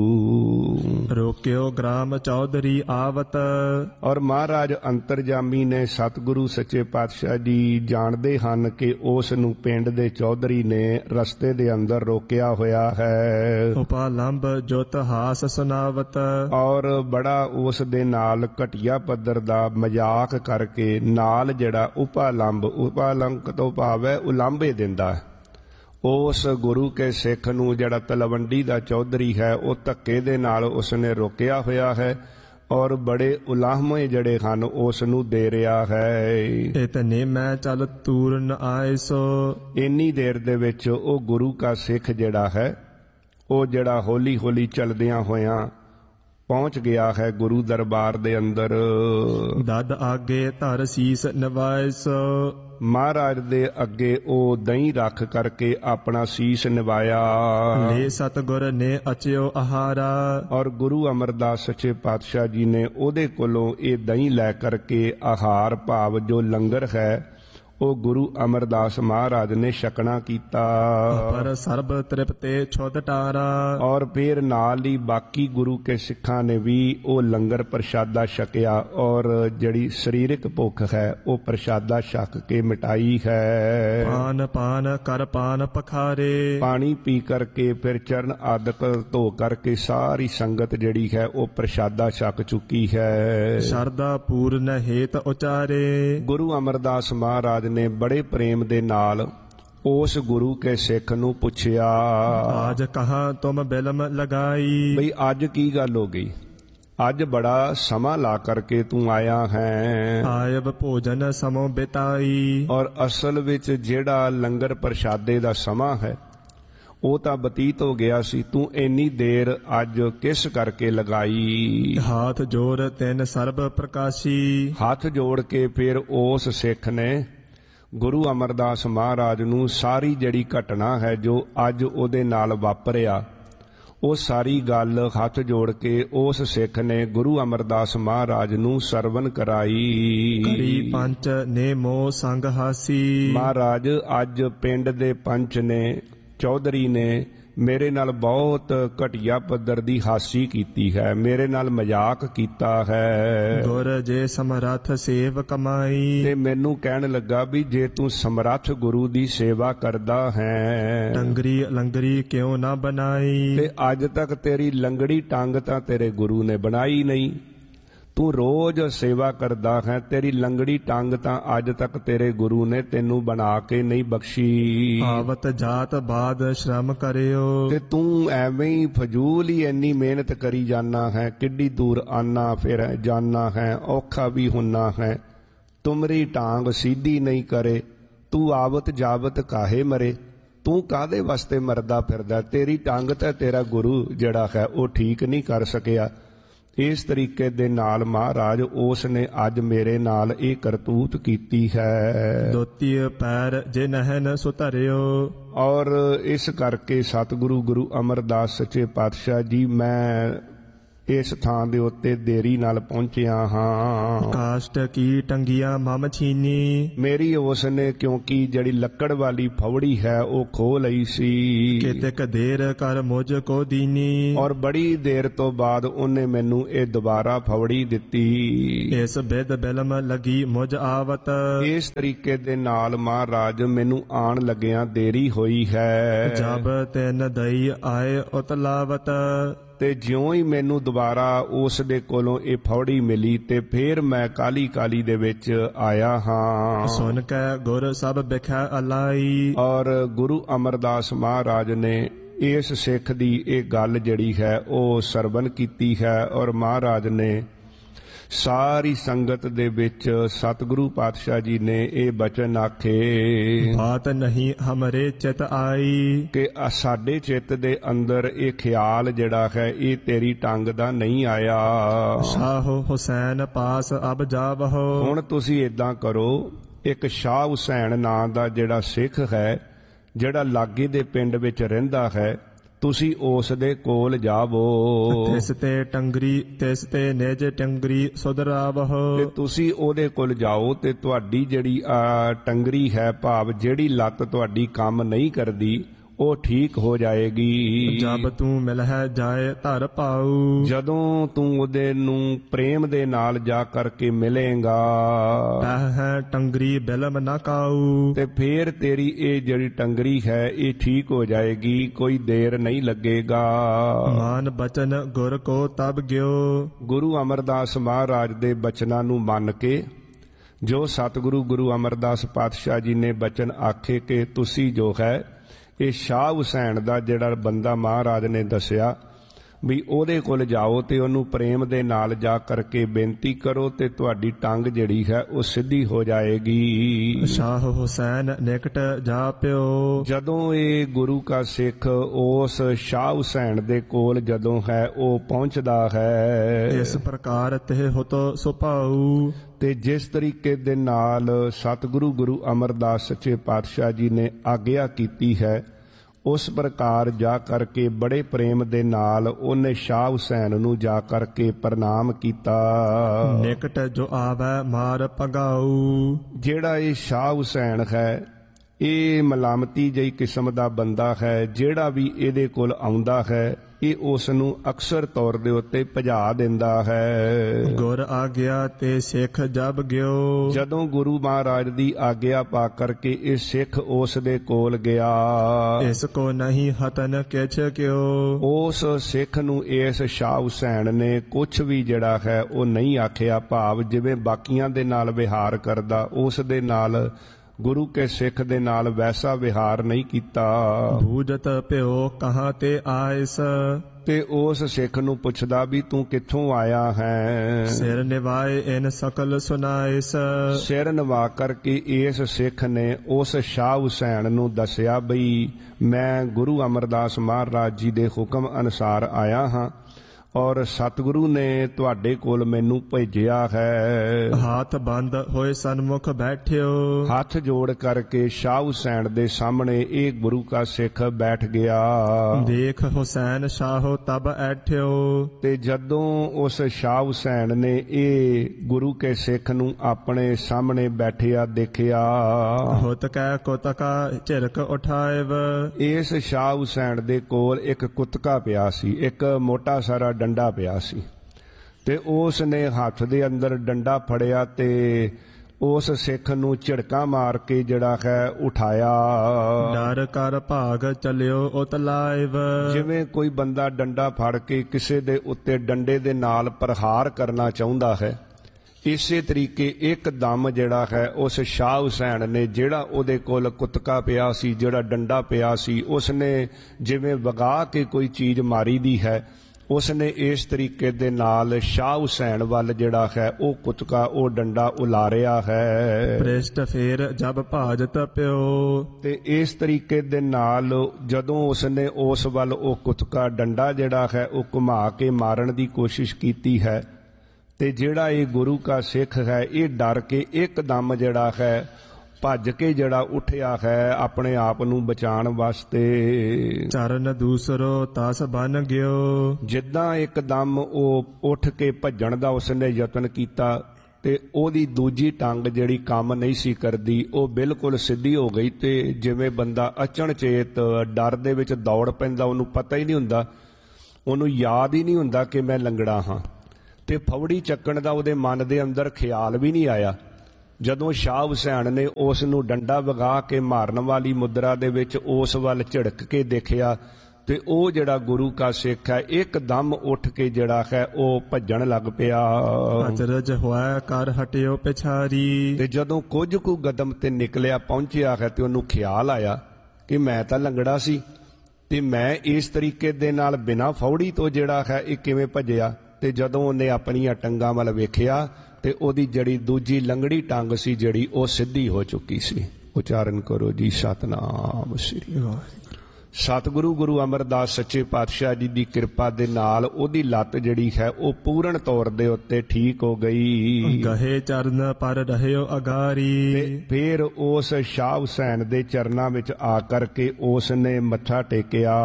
ਰੋਕਿਓ ਗ੍ਰਾਮ ਚੌਧਰੀ ਆਵਤ। ਔਰ ਮਹਾਰਾਜ ਅੰਤਰਜਾਮੀ ਨੇ ਸਤਿਗੁਰੂ ਸੱਚੇ ਪਾਤਸ਼ਾਹ ਜੀ ਜਾਣਦੇ ਹਨ ਕਿ ਉਸ ਨੂੰ ਪਿੰਡ ਦੇ ਚੌਧਰੀ ਨੇ ਰਸਤੇ ਦੇ ਅੰਦਰ ਰੋਕਿਆ ਹੋਇਆ ਹੈ। ਉਪਾਲੰਬ ਜੁਤ ਹਾਸ ਸੁਨਾਵਤ। ਔਰ ਬੜਾ ਉਸ ਦੇ ਨਾਲ ਘਟੀਆ ਪੱਧਰ ਦਾ ਮਜ਼ਾਕ ਕਰਕੇ ਨਾਲ ਜਿਹੜਾ ਉਪਾਲੰਬ, ਉਪਾਲੰਕ ਤੋਂ ਭਾਵ ਹੈ ਉਲਾਂਭੇ ਦਿੰਦਾ ਉਸ ਗੁਰੂ ਕੇ ਸਿੱਖ ਨੂੰ। ਜਿਹੜਾ ਤਲਵੰਡੀ ਦਾ ਚੌਧਰੀ ਹੈ ਉਹ ਧੱਕੇ ਦੇ ਨਾਲ ਉਸਨੇ ਰੋਕਿਆ ਹੋਇਆ ਹੈ ਔਰ ਬੜੇ ਉਲਾਹਮੇ ਜਿਹੜੇ ਹਨ ਉਸ ਨੂੰ ਦੇ ਰਿਹਾ ਹੈ। ਇਤਨੇ ਮੈਂ ਚਲ ਤੂਰਨ ਆਇਸੋ। ਇੰਨੀ ਦੇਰ ਦੇ ਵਿੱਚ ਉਹ ਗੁਰੂ ਕਾ ਸਿੱਖ ਜਿਹੜਾ ਹੈ ਉਹ ਜਿਹੜਾ ਹੌਲੀ ਹੌਲੀ ਚਲਦਿਆਂ ਹੋਇਆਂ ਪਹੁੰਚ ਗਿਆ ਹੈ ਗੁਰੂ ਦਰਬਾਰ ਦੇ ਅੰਦਰ। ਦਦ ਆਗੇ ਧਰ ਸੀਸ ਨਿਵਾਇਸ। ਮਹਾਰਾਜ ਦੇ ਅੱਗੇ ਉਹ ਦਹੀਂ ਰੱਖ ਕਰਕੇ ਆਪਣਾ ਸੀਸ ਨਿਵਾਇਆ। ਲੈ ਸਤਿਗੁਰ ਨੇ ਅਚਿਓ ਆਹਾਰਾ। ਔਰ ਗੁਰੂ ਅਮਰਦਾਸ ਸੱਚੇ ਪਾਤਸ਼ਾਹ ਜੀ ਨੇ ਉਹਦੇ ਕੋਲੋਂ ਇਹ ਦਹੀਂ ਲੈ ਕਰਕੇ ਆਹਾਰ ਭਾਵ ਜੋ ਲੰਗਰ ਹੈ ਉਹ ਗੁਰੂ ਅਮਰਦਾਸ ਮਹਾਰਾਜ ਨੇ ਛਕਣਾ ਕੀਤਾ। ਪਰ ਸਰਬ ਤ੍ਰਿਪਤੇ ਛੁੱਟ ਟਾਰਾ। ਔਰ ਫਿਰ ਨਾਲ ਹੀ ਬਾਕੀ ਗੁਰੂ ਕੇ ਸਿੱਖਾਂ ਨੇ ਵੀ ਉਹ ਲੰਗਰ ਪ੍ਰਸ਼ਾਦਾ ਛਕਿਆ ਔਰ ਜਿਹੜੀ ਸਰੀਰਕ ਭੁੱਖ ਹੈ ਉਹ ਪ੍ਰਸ਼ਾਦਾ ਛਕ ਕੇ ਮਿਟਾਈ ਹੈ। ਪਾਨ ਪਾਨ ਕਰ ਪਾਨ ਪਖਾਰੇ। ਪਾਣੀ ਪੀ ਕਰਕੇ ਫਿਰ ਚਰਨ ਆਦਿਕ ਧੋ ਕਰਕੇ ਸਾਰੀ ਸੰਗਤ ਜਿਹੜੀ ਹੈ ਉਹ ਪ੍ਰਸ਼ਾਦਾ ਛਕ ਚੁੱਕੀ ਹੈ। ਸ਼ਰਧਾ ਪੂਰਨ ਹੇਤ ਉਚਾਰੇ। ਗੁਰੂ ਅਮਰਦਾਸ ਮਹਾਰਾਜ ਨੇ ਬੜੇ ਪ੍ਰੇਮ ਦੇ ਨਾਲ ਉਸ ਗੁਰੂ ਕੇ ਸਿੱਖ ਨੂੰ ਪੁੱਛਿਆ, ਆਜ ਕਹਾਂ ਤੁਮ ਬਿਲਮ ਲਗਾਈ। ਬਈ ਅੱਜ ਕੀ ਗੱਲ ਹੋ ਗਈ? ਅੱਜ ਬੜਾ ਸਮਾਂ ਲਾ ਕਰਕੇ ਤੂੰ ਆਇਆ ਹੈ। ਆਇਬ ਭੋਜਨ ਸਮੋ ਬਿਤਾਈ। ਔਰ ਅਸਲ ਵਿੱਚ ਜਿਹੜਾ ਲੰਗਰ ਪ੍ਰਸ਼ਾਦੇ ਦਾ ਸਮਾਂ ਹੈ ਉਹ ਤਾਂ ਬਤੀਤ ਹੋ ਗਿਆ ਸੀ, ਤੂੰ ਇੰਨੀ ਦੇਰ ਅੱਜ ਕਿਸ ਕਰਕੇ ਲਗਾਈ? ਹਾਥ ਜੋੜ ਤਿੰਨ ਸਰਬ ਪ੍ਰਕਾਸ਼ੀ। ਹੱਥ ਜੋੜ ਕੇ ਫਿਰ ਉਸ ਸਿੱਖ ਨੇ ਗੁਰੂ ਅਮਰਦਾਸ ਮਹਾਰਾਜ ਨੂੰ ਸਾਰੀ ਜਿਹੜੀ ਘਟਨਾ ਹੈ ਜੋ ਅੱਜ ਉਹਦੇ ਨਾਲ ਵਾਪਰਿਆ ਉਹ ਸਾਰੀ ਗੱਲ ਹੱਥ ਜੋੜ ਕੇ ਉਸ ਸਿੱਖ ਨੇ ਗੁਰੂ ਅਮਰਦਾਸ ਮਹਾਰਾਜ ਨੂੰ ਸਰਵਨ ਕਰਾਈ। ਕਰੀ ਪੰਚ ਨੇ ਮੋਹ ਸੰਗ ਹਾਸੀ। ਮਹਾਰਾਜ ਅੱਜ ਪਿੰਡ ਦੇ ਪੰਚ ਨੇ, ਚੌਧਰੀ ਨੇ ਮੇਰੇ ਨਾਲ ਬਹੁਤ ਘਟੀਆ ਪੱਧਰ ਦੀ ਹਾਸੀ ਕੀਤੀ ਹੈ, ਮੇਰੇ ਨਾਲ ਮਜ਼ਾਕ ਕੀਤਾ ਹੈ। ਗੁਰ ਜੇ ਸਮਰੱਥ ਸੇਵ ਕਮਾਈ। ਤੇ ਮੈਨੂੰ ਕਹਿਣ ਲੱਗਾ ਵੀ ਜੇ ਤੂੰ ਸਮਰੱਥ ਗੁਰੂ ਦੀ ਸੇਵਾ ਕਰਦਾ ਹੈ ਟੰਗਰੀ ਲੰਗਰੀ ਕਿਉਂ ਨਾ ਬਣਾਈ। ਤੇ ਅੱਜ ਤੱਕ ਤੇਰੀ ਲੰਗੜੀ ਟੰਗ ਤਾਂ ਤੇਰੇ ਗੁਰੂ ਨੇ ਬਣਾਈ ਨਹੀਂ। ਤੂੰ ਰੋਜ਼ ਸੇਵਾ ਕਰਦਾ ਹੈ, ਤੇਰੀ ਲੰਗੜੀ ਟੰਗ ਤਾਂ ਅੱਜ ਤੱਕ ਤੇਰੇ ਗੁਰੂ ਨੇ ਤੈਨੂੰ ਬਣਾ ਕੇ ਨਹੀਂ ਬਖਸ਼ੀ। ਆਵਤ ਜਾਤ ਬਾਦ ਸ਼ਰਮ ਕਰਿਓ। ਤੇ ਤੂੰ ਐਵੇਂ ਹੀ ਫਜ਼ੂਲ ਹੀ ਇੰਨੀ ਮਿਹਨਤ ਕਰੀ ਜਾਨਾ ਹੈ, ਕਿੱਡੀ ਦੂਰ ਆਨਾ ਫਿਰ ਜਾਨਾ ਹੈ, ਔਖਾ ਵੀ ਹੁੰਨਾ ਹੈ, ਤੁਮਰੀ ਟਾਂਗ ਸੀਧੀ ਨਹੀਂ ਕਰੇ, ਤੂੰ ਆਵਤ ਜਾਵਤ ਕਾਹੇ ਮਰੇ। ਤੂੰ ਕਾਹਦੇ ਵਾਸਤੇ ਮਰਦਾ ਫਿਰਦਾ? ਤੇਰੀ ਟੰਗ ਤਾਂ ਤੇਰਾ ਗੁਰੂ ਜਿਹੜਾ ਹੈ ਉਹ ਠੀਕ ਨਹੀਂ ਕਰ ਸਕਿਆ। ਇਸ ਤਰੀਕੇ ਦੇ ਨਾਲ ਮਹਾਰਾਜ ਉਸ ਨੇ ਅੱਜ ਮੇਰੇ ਨਾਲ ਇਹ ਕਰਤੂਤ ਕੀਤੀ ਹੈ। ਦੋਤੀ ਪੈਰ ਜੇ ਨਹਿਨ ਸੁਧਰਿਓ। ਔਰ ਇਸ ਕਰਕੇ ਸਤਿਗੁਰੂ ਗੁਰੂ ਅਮਰਦਾਸ ਸੱਚੇ ਪਾਤਸ਼ਾਹ ਜੀ ਮੈਂ ਇਸ ਥਾਂ ਦੇ ਉੱਤੇ ਦੇਰੀ ਨਾਲ ਪਹੁੰਚਿਆ ਹਾਂ। ਕਾਸ਼ਟ ਕੀ ਟੰਗੀਆਂ ਮਮ ਛੀਨੀ, ਮੇਰੀ ਉਸ ਨੇ ਕਿਉਂਕਿ ਜਿਹੜੀ ਲੱਕੜ ਵਾਲੀ ਫਵੜੀ ਹੈ ਉਹ ਖੋਹ ਲਈ ਸੀ, ਕਿਤਕ ਦੇਰ ਕਰ ਮੁਝ ਕੋ ਦੀਨੀ। ਔਰ ਬੜੀ ਦੇਰ ਤੋਂ ਬਾਅਦ ਉਹਨੇ ਮੈਨੂੰ ਇਹ ਦੁਬਾਰਾ ਫਵੜੀ ਦਿੱਤੀ। ਇਸ ਬਿਦ ਬਿਲਮ ਲਗੀ ਮੁਝ ਆਵਤ, ਇਸ ਤਰੀਕੇ ਦੇ ਨਾਲ ਮਹਾਰਾਜ ਮੈਨੂੰ ਆਣ ਲੱਗਿਆਂ ਦੇਰੀ ਹੋਈ ਹੈ। ਜਬ ਤਿਨ ਦਈ ਆਏ ਉਤਲਾਵਤ, ਤੇ ਜਿਉਂ ਹੀ ਮੈਨੂੰ ਦੁਬਾਰਾ ਉਸ ਦੇ ਕੋਲੋਂ ਇਹ ਫੌੜੀ ਮਿਲੀ ਤੇ ਫੇਰ ਮੈਂ ਕਾਲੀ ਕਾਲੀ ਦੇ ਵਿੱਚ ਆਇਆ ਹਾਂ। ਸੁਨ ਕੇ ਗੁਰ ਸਭ ਬਿਖੈ ਅਲਾਈ, ਔਰ ਗੁਰੂ ਅਮਰਦਾਸ ਮਹਾਰਾਜ ਨੇ ਇਸ ਸਿੱਖ ਦੀ ਇਹ ਗੱਲ ਜਿਹੜੀ ਹੈ ਉਹ ਸਰਵਣ ਕੀਤੀ ਹੈ। ਔਰ ਮਹਾਰਾਜ ਨੇ ਸਾਰੀ ਸੰਗਤ ਦੇ ਵਿੱਚ ਸਤਿਗੁਰੂ ਪਾਤਸ਼ਾਹ ਜੀ ਨੇ ਇਹ ਬਚਨ ਆਖੇ, ਬਾਤ ਨਹੀਂ ਹਮਰੇ ਚਿਤ ਆਈ, ਕਿ ਸਾਡੇ ਚਿੱਤ ਦੇ ਅੰਦਰ ਇਹ ਖਿਆਲ ਜਿਹੜਾ ਹੈ ਇਹ ਤੇਰੀ ਟੰਗ ਦਾ ਨਹੀਂ ਆਇਆ। ਸ਼ਾਹ ਹੁਸੈਨ ਪਾਸ ਅਬ ਜਾਵਹੋ, ਹੁਣ ਤੁਸੀਂ ਏਦਾਂ ਕਰੋ, ਇੱਕ ਸ਼ਾਹ ਹੁਸੈਨ ਨਾਂ ਦਾ ਜਿਹੜਾ ਸਿੱਖ ਹੈ ਜਿਹੜਾ ਲਾਗੇ ਦੇ ਪਿੰਡ ਵਿੱਚ ਰਹਿੰਦਾ ਹੈ, ਤੁਸੀਂ ਉਸ ਦੇ ਕੋਲ ਜਾਵੋ। ਤਿਸ ਤੇ ਟੰਗਰੀ ਤਿਸ ਤੇ ਨਿਜ ਟੰਗਰੀ ਸੁਧਰਾਵਹੋ, ਤੇ ਤੁਸੀਂ ਉਹਦੇ ਕੋਲ ਜਾਓ ਤੇ ਤੁਹਾਡੀ ਜਿਹੜੀ ਆ ਟੰਗਰੀ ਹੈ, ਭਾਵ ਜਿਹੜੀ ਲੱਤ ਤੁਹਾਡੀ ਕੰਮ ਨਹੀਂ ਕਰਦੀ, ਉਹ ਠੀਕ ਹੋ ਜਾਏਗੀ। ਜਬ ਤੂੰ ਮਿਲਹਿ ਜਾਏ ਧਰ ਪਾਉ, ਜਦੋਂ ਤੂੰ ਉਹਦੇ ਨੂੰ ਪ੍ਰੇਮ ਦੇ ਨਾਲ ਜਾ ਕਰਕੇ ਮਿਲੇਗਾ, ਤਹ ਟੰਗਰੀ ਬਿਲਮ ਨਾ ਕਾਉ, ਤੇ ਫੇਰ ਤੇਰੀ ਇਹ ਜਿਹੜੀ ਟੰਗਰੀ ਹੈ ਇਹ ਠੀਕ ਹੋ ਜਾਏਗੀ, ਕੋਈ ਦੇਰ ਨਹੀਂ ਲੱਗੇਗਾ। ਮਾਨ ਬਚਨ ਗੁਰ ਕੋ ਤਬ ਗਿਓ, ਗੁਰੂ ਅਮਰਦਾਸ ਮਹਾਰਾਜ ਦੇ ਬਚਨਾਂ ਨੂੰ ਮੰਨ ਕੇ, ਜੋ ਸਤਿਗੁਰੂ ਗੁਰੂ ਅਮਰਦਾਸ ਪਾਤਸ਼ਾਹ ਜੀ ਨੇ ਬਚਨ ਆਖੇ ਕਿ ਤੁਸੀਂ ਜੋ ਹੈ ਇਹ ਸ਼ਾਹ ਹੁਸੈਨ ਦਾ ਜਿਹੜਾ ਬੰਦਾ ਮਹਾਰਾਜ ਨੇ ਦੱਸਿਆ ਵੀ ਉਹਦੇ ਕੋਲ ਜਾਓ ਤੇ ਉਹਨੂੰ ਪ੍ਰੇਮ ਦੇ ਨਾਲ ਜਾ ਕਰਕੇ ਬੇਨਤੀ ਕਰੋ ਤੇ ਤੁਹਾਡੀ ਟੰਗ ਜਿਹੜੀ ਹੈ ਉਹ ਸਿੱਧੀ ਹੋ ਜਾਏਗੀ। ਸ਼ਾਹ ਹੁਸੈਨ ਨਿਕਟ ਜਾ ਪਿਓ, ਜਦੋਂ ਇਹ ਗੁਰੂ ਕਾ ਸਿੱਖ ਉਸ ਸ਼ਾਹ ਹੁਸੈਨ ਦੇ ਕੋਲ ਜਦੋਂ ਹੈ ਉਹ ਪਹੁੰਚਦਾ ਹੈ, ਇਸ ਪ੍ਰਕਾਰ ਤੇ ਹੁਤੋ ਸੁਭਾਉ, ਤੇ ਜਿਸ ਤਰੀਕੇ ਦੇ ਨਾਲ ਸਤਿਗੁਰੂ ਗੁਰੂ ਅਮਰਦਾਸ ਸੱਚੇ ਪਾਤਸ਼ਾਹ ਜੀ ਨੇ ਆਗਿਆ ਕੀਤੀ ਹੈ, ਉਸ ਪ੍ਰਕਾਰ ਜਾ ਕਰਕੇ ਬੜੇ ਪ੍ਰੇਮ ਦੇ ਨਾਲ ਉਹਨੇ ਸ਼ਾਹ ਹੁਸੈਨ ਨੂੰ ਜਾ ਕਰਕੇ ਪ੍ਰਣਾਮ ਕੀਤਾ। ਨਿਕਟ ਜੋ ਆਵੈ ਮਾਰ ਭਗਾਉ, ਜਿਹੜਾ ਇਹ ਸ਼ਾਹ ਹੁਸੈਨ ਹੈ ਇਹ ਮਲਾਮਤੀ ਜਿਹੀ ਕਿਸਮ ਦਾ ਬੰਦਾ ਹੈ, ਜਿਹੜਾ ਵੀ ਇਹਦੇ ਕੋਲ ਆਉਂਦਾ ਹੈ ਇਹ ਉਸ ਨੂੰ ਅਕਸਰ ਤੌਰ ਦੇ ਉੱਤੇ ਭਜਾ ਦਿੰਦਾ ਹੈ। ਗੁਰ ਆਗਿਆ ਤੇ ਸਿੱਖ ਜਬ ਗਿਓ, ਜਦੋਂ ਗੁਰੂ ਮਹਾਰਾਜ ਦੀ ਆਗਿਆ ਪਾ ਕਰਕੇ ਇਹ ਸਿੱਖ ਉਸ ਦੇ ਕੋਲ ਗਿਆ, ਇਸ ਕੋ ਨਹੀਂ ਹਤਨ ਕਿਛ ਕਿਓ, ਉਸ ਸਿੱਖ ਨੂੰ ਇਸ ਸ਼ਾਹ ਹੁਸੈਨ ਨੇ ਕੁਛ ਵੀ ਜਿਹੜਾ ਹੈ ਉਹ ਨਹੀਂ ਆਖਿਆ, ਭਾਵ ਜਿਵੇਂ ਬਾਕੀਆਂ ਦੇ ਨਾਲ ਵਿਹਾਰ ਕਰਦਾ ਉਸ ਦੇ ਨਾਲ ਗੁਰੂ ਕੇ ਸਿੱਖ ਦੇ ਨਾਲ ਵੈਸਾ ਵਿਹਾਰ ਨਹੀਂ ਕੀਤਾ। ਬੂਝਤ ਭਿਓ ਕਹਾਂ ਤੇ ਆਇਸ, ਤੇ ਉਸ ਸਿੱਖ ਨੂੰ ਪੁੱਛਦਾ ਵੀ ਤੂੰ ਕਿੱਥੋਂ ਆਇਆ ਹੈ। ਸਿਰ ਨਿਵਾਏ ਇਨ ਸਕਲ ਸੁਨਾਇਸ, ਸਿਰ ਨਿਵਾ ਕਰਕੇ ਇਸ ਸਿੱਖ ਨੇ ਉਸ ਸ਼ਾਹ ਹੁਸੈਨ ਨੂੰ ਦੱਸਿਆ ਬਈ ਮੈਂ ਗੁਰੂ ਅਮਰਦਾਸ ਮਹਾਰਾਜ ਜੀ ਦੇ ਹੁਕਮ ਅਨੁਸਾਰ ਆਇਆ ਹਾਂ ਔਰ ਸਤਿਗੁਰੂ ਨੇ ਤੁਹਾਡੇ ਕੋਲ ਮੈਨੂੰ ਭੇਜਿਆ ਹੈ। ਹੱਥ ਬੰਦ ਹੋਏ ਸਨਮੁਖ ਬੈਠਿਓ, ਹੱਥ ਜੋੜ ਕਰਕੇ ਸ਼ਾਹ ਹੁਸੈਨ ਦੇ ਸਾਹਮਣੇ ਇਹ ਗੁਰੂ ਕਾ ਸਿੱਖ ਬੈਠ ਗਿਆ। ਦੇਖ ਹੁਸੈਨ ਸ਼ਾਹੋ ਤਬ ਐਠਿਓ, ਤੇ ਜਦੋਂ ਉਸ ਸ਼ਾਹ ਹੁਸੈਨ ਨੇ ਇਹ ਗੁਰੂ ਕੇ ਸਿੱਖ ਨੂੰ ਆਪਣੇ ਸਾਹਮਣੇ ਬੈਠਿਆ ਦੇਖਿਆ, ਹੁਤ ਕੈ ਕੁਤਕਾ ਝਿਰਕ ਉਠਾਇਵ, ਇਸ ਸ਼ਾਹ ਹੁਸੈਨ ਦੇ ਕੋਲ ਇੱਕ ਕੁਤਕਾ ਪਿਆ ਸੀ, ਇੱਕ ਮੋਟਾ ਸਾਰਾ ਡੰਡਾ ਪਿਆ ਸੀ, ਤੇ ਉਸ ਨੇ ਹੱਥ ਦੇ ਅੰਦਰ ਡੰਡਾ ਫੜਿਆ ਤੇ ਉਸ ਸਿੱਖ ਨੂੰ ਝਿੜਕਾਂ ਮਾਰ ਕੇ ਜਿਹੜਾ ਹੈ ਉਠਾਇਆ। ਡਰ ਕਰ ਭਾਗ ਚਲਿਓ ਉਤਲਾਇਵ, ਜਿਵੇਂ ਕੋਈ ਬੰਦਾ ਡੰਡਾ ਫੜ ਕੇ ਕਿਸੇ ਦੇ ਉੱਤੇ ਡੰਡੇ ਦੇ ਨਾਲ ਪ੍ਰਹਾਰ ਕਰਨਾ ਚਾਹੁੰਦਾ ਹੈ, ਇਸੇ ਤਰੀਕੇ ਇੱਕਦਮ ਜਿਹੜਾ ਹੈ ਉਸ ਸ਼ਾਹ ਹੁਸੈਨ ਨੇ ਜਿਹੜਾ ਉਹਦੇ ਕੋਲ ਕੁਤਕਾ ਪਿਆ ਸੀ, ਜਿਹੜਾ ਡੰਡਾ ਪਿਆ ਸੀ, ਉਸ ਨੇ ਜਿਵੇਂ ਵਗਾ ਕੇ ਕੋਈ ਚੀਜ਼ ਮਾਰੀ ਦੀ ਹੈ, ਉਸ ਨੇ ਇਸ ਤਰੀਕੇ ਦੇ ਨਾਲ ਸ਼ਾਹ ਹੁਸੈਨ ਵੱਲ ਜਿਹੜਾ ਹੈ ਉਹ ਕੁਤਕਾ ਉਹ ਡੰਡਾ ਉਲਾਰਿਆ ਹੈ। ਪ੍ਰਿਸ਼ਟ ਫੇਰ ਜਬ ਭਾਜਤ ਪਿਓ, ਤੇ ਇਸ ਤਰੀਕੇ ਦੇ ਨਾਲ ਜਦੋਂ ਉਸ ਨੇ ਉਸ ਵੱਲ ਉਹ ਕੁਤਕਾ ਡੰਡਾ ਜਿਹੜਾ ਹੈ ਉਹ ਘੁਮਾ ਕੇ ਮਾਰਨ ਦੀ ਕੋਸ਼ਿਸ਼ ਕੀਤੀ ਹੈ, ਤੇ ਜਿਹੜਾ ਇਹ ਗੁਰੂ ਕਾ ਸਿੱਖ ਹੈ ਇਹ ਡਰ ਕੇ ਇੱਕਦਮ ਜਿਹੜਾ ਹੈ ਭੱਜ ਕੇ ਜਿਹੜਾ ਉੱਠਿਆ ਹੈ ਆਪਣੇ ਆਪ ਨੂੰ ਬਚਾਉਣ ਵਾਸਤੇ। ਚਰਨ ਦੂਸਰੋ ਤਸ ਬਨ ਗਿਓ। ਜਿੱਦਾਂ ਇੱਕਦਮ ਉਹ ਉੱਠ ਕੇ ਭੱਜਣ ਦਾ ਉਸਨੇ ਯਤਨ ਕੀਤਾ ਤੇ ਉਹਦੀ ਦੂਜੀ ਟੰਗ ਜਿਹੜੀ ਕੰਮ ਨਹੀਂ ਸੀ ਕਰਦੀ, ਉਹ ਬਿਲਕੁਲ ਸਿੱਧੀ ਹੋ ਗਈ ਤੇ ਜਿਵੇਂ ਬੰਦਾ ਅਚਨਚੇਤ ਡਰ ਦੇ ਵਿੱਚ ਦੌੜ ਪੈਂਦਾ, ਉਹਨੂੰ ਪਤਾ ਹੀ ਨਹੀਂ ਹੁੰਦਾ, ਉਹਨੂੰ ਯਾਦ ਹੀ ਨਹੀਂ ਹੁੰਦਾ ਕਿ ਮੈਂ ਲੰਗੜਾ ਹਾਂ, ਤੇ ਫਵੜੀ ਚੱਕਣ ਦਾ ਉਹਦੇ ਮਨ ਦੇ ਅੰਦਰ ਖਿਆਲ ਵੀ ਨਹੀਂ ਆਇਆ। ਜਦੋਂ ਸ਼ਾਹ ਹੁਸੈਨ ਨੇ ਉਸ ਨੂੰ ਡੰਡਾ ਵਗਾ ਕੇ ਮਾਰਨ ਵਾਲੀ ਮੁਦਰਾ ਦੇ ਵਿੱਚ ਉਸ ਵੱਲ ਝਿੜਕ ਕੇ ਦੇਖਿਆ ਤੇ ਉਹ ਜਿਹੜਾ ਗੁਰੂ ਕਾ ਸਿੱਖ ਹੈ ਇੱਕਦਮ ਉੱਠ ਕੇ ਜਿਹੜਾ ਹੈ ਉਹ ਭੱਜਣ ਲੱਗ ਪਿਆ। ਅਚਰਜ ਹੋਇਆ ਕਰ ਹਟਿਓ ਪਿਛਾਰੀ। ਤੇ ਜਦੋਂ ਕੁਝ ਕੁ ਕਦਮ ਤੇ ਨਿਕਲਿਆ ਪਹੁੰਚਿਆ ਹੈ ਤੇ ਉਹਨੂੰ ਖਿਆਲ ਆਇਆ ਕਿ ਮੈਂ ਤਾਂ ਲੰਗੜਾ ਸੀ ਤੇ ਮੈਂ ਇਸ ਤਰੀਕੇ ਦੇ ਨਾਲ ਬਿਨਾਂ ਫੌੜੀ ਤੋਂ ਜਿਹੜਾ ਹੈ ਇਹ ਕਿਵੇਂ ਭੱਜਿਆ। ਤੇ ਜਦੋਂ ਉਹਨੇ ਆਪਣੀਆਂ ਟੰਗਾਂ ਵੱਲ ਵੇਖਿਆ ਤੇ ਉਹਦੀ ਜਿਹੜੀ ਦੂਜੀ ਲੰਗੜੀ ਟੰਗ ਸੀ ਜਿਹੜੀ ਉਹ ਸਿੱਧੀ ਹੋ ਚੁੱਕੀ ਸੀ। ਉਚਾਰਨ ਕਰੋ ਜੀ ਸਤਨਾਮ ਸ੍ਰੀ ਵਾਹਿਗੁਰੂ। ਸਤਿਗੁਰੂ ਗੁਰੂ ਅਮਰਦਾਸ ਸੱਚੇ ਪਾਤਸ਼ਾਹ ਜੀ ਦੀ ਕਿਰਪਾ ਦੇ ਨਾਲ ਉਹਦੀ ਲੱਤ ਜਿਹੜੀ ਹੈ ਉਹ ਪੂਰਨ ਤੌਰ ਦੇ ਉੱਤੇ ਠੀਕ ਹੋ ਗਈ। ਗਹੇ ਚਰਨ ਪਰ ਰਹਿਓ ਅਗਾਰੀ। ਤੇ ਫਿਰ ਉਸ ਸ਼ਾਹ ਹੁਸੈਨ ਦੇ ਚਰਨਾਂ ਵਿੱਚ ਆ ਕਰਕੇ ਉਸ ਨੇ ਮੱਥਾ ਟੇਕਿਆ।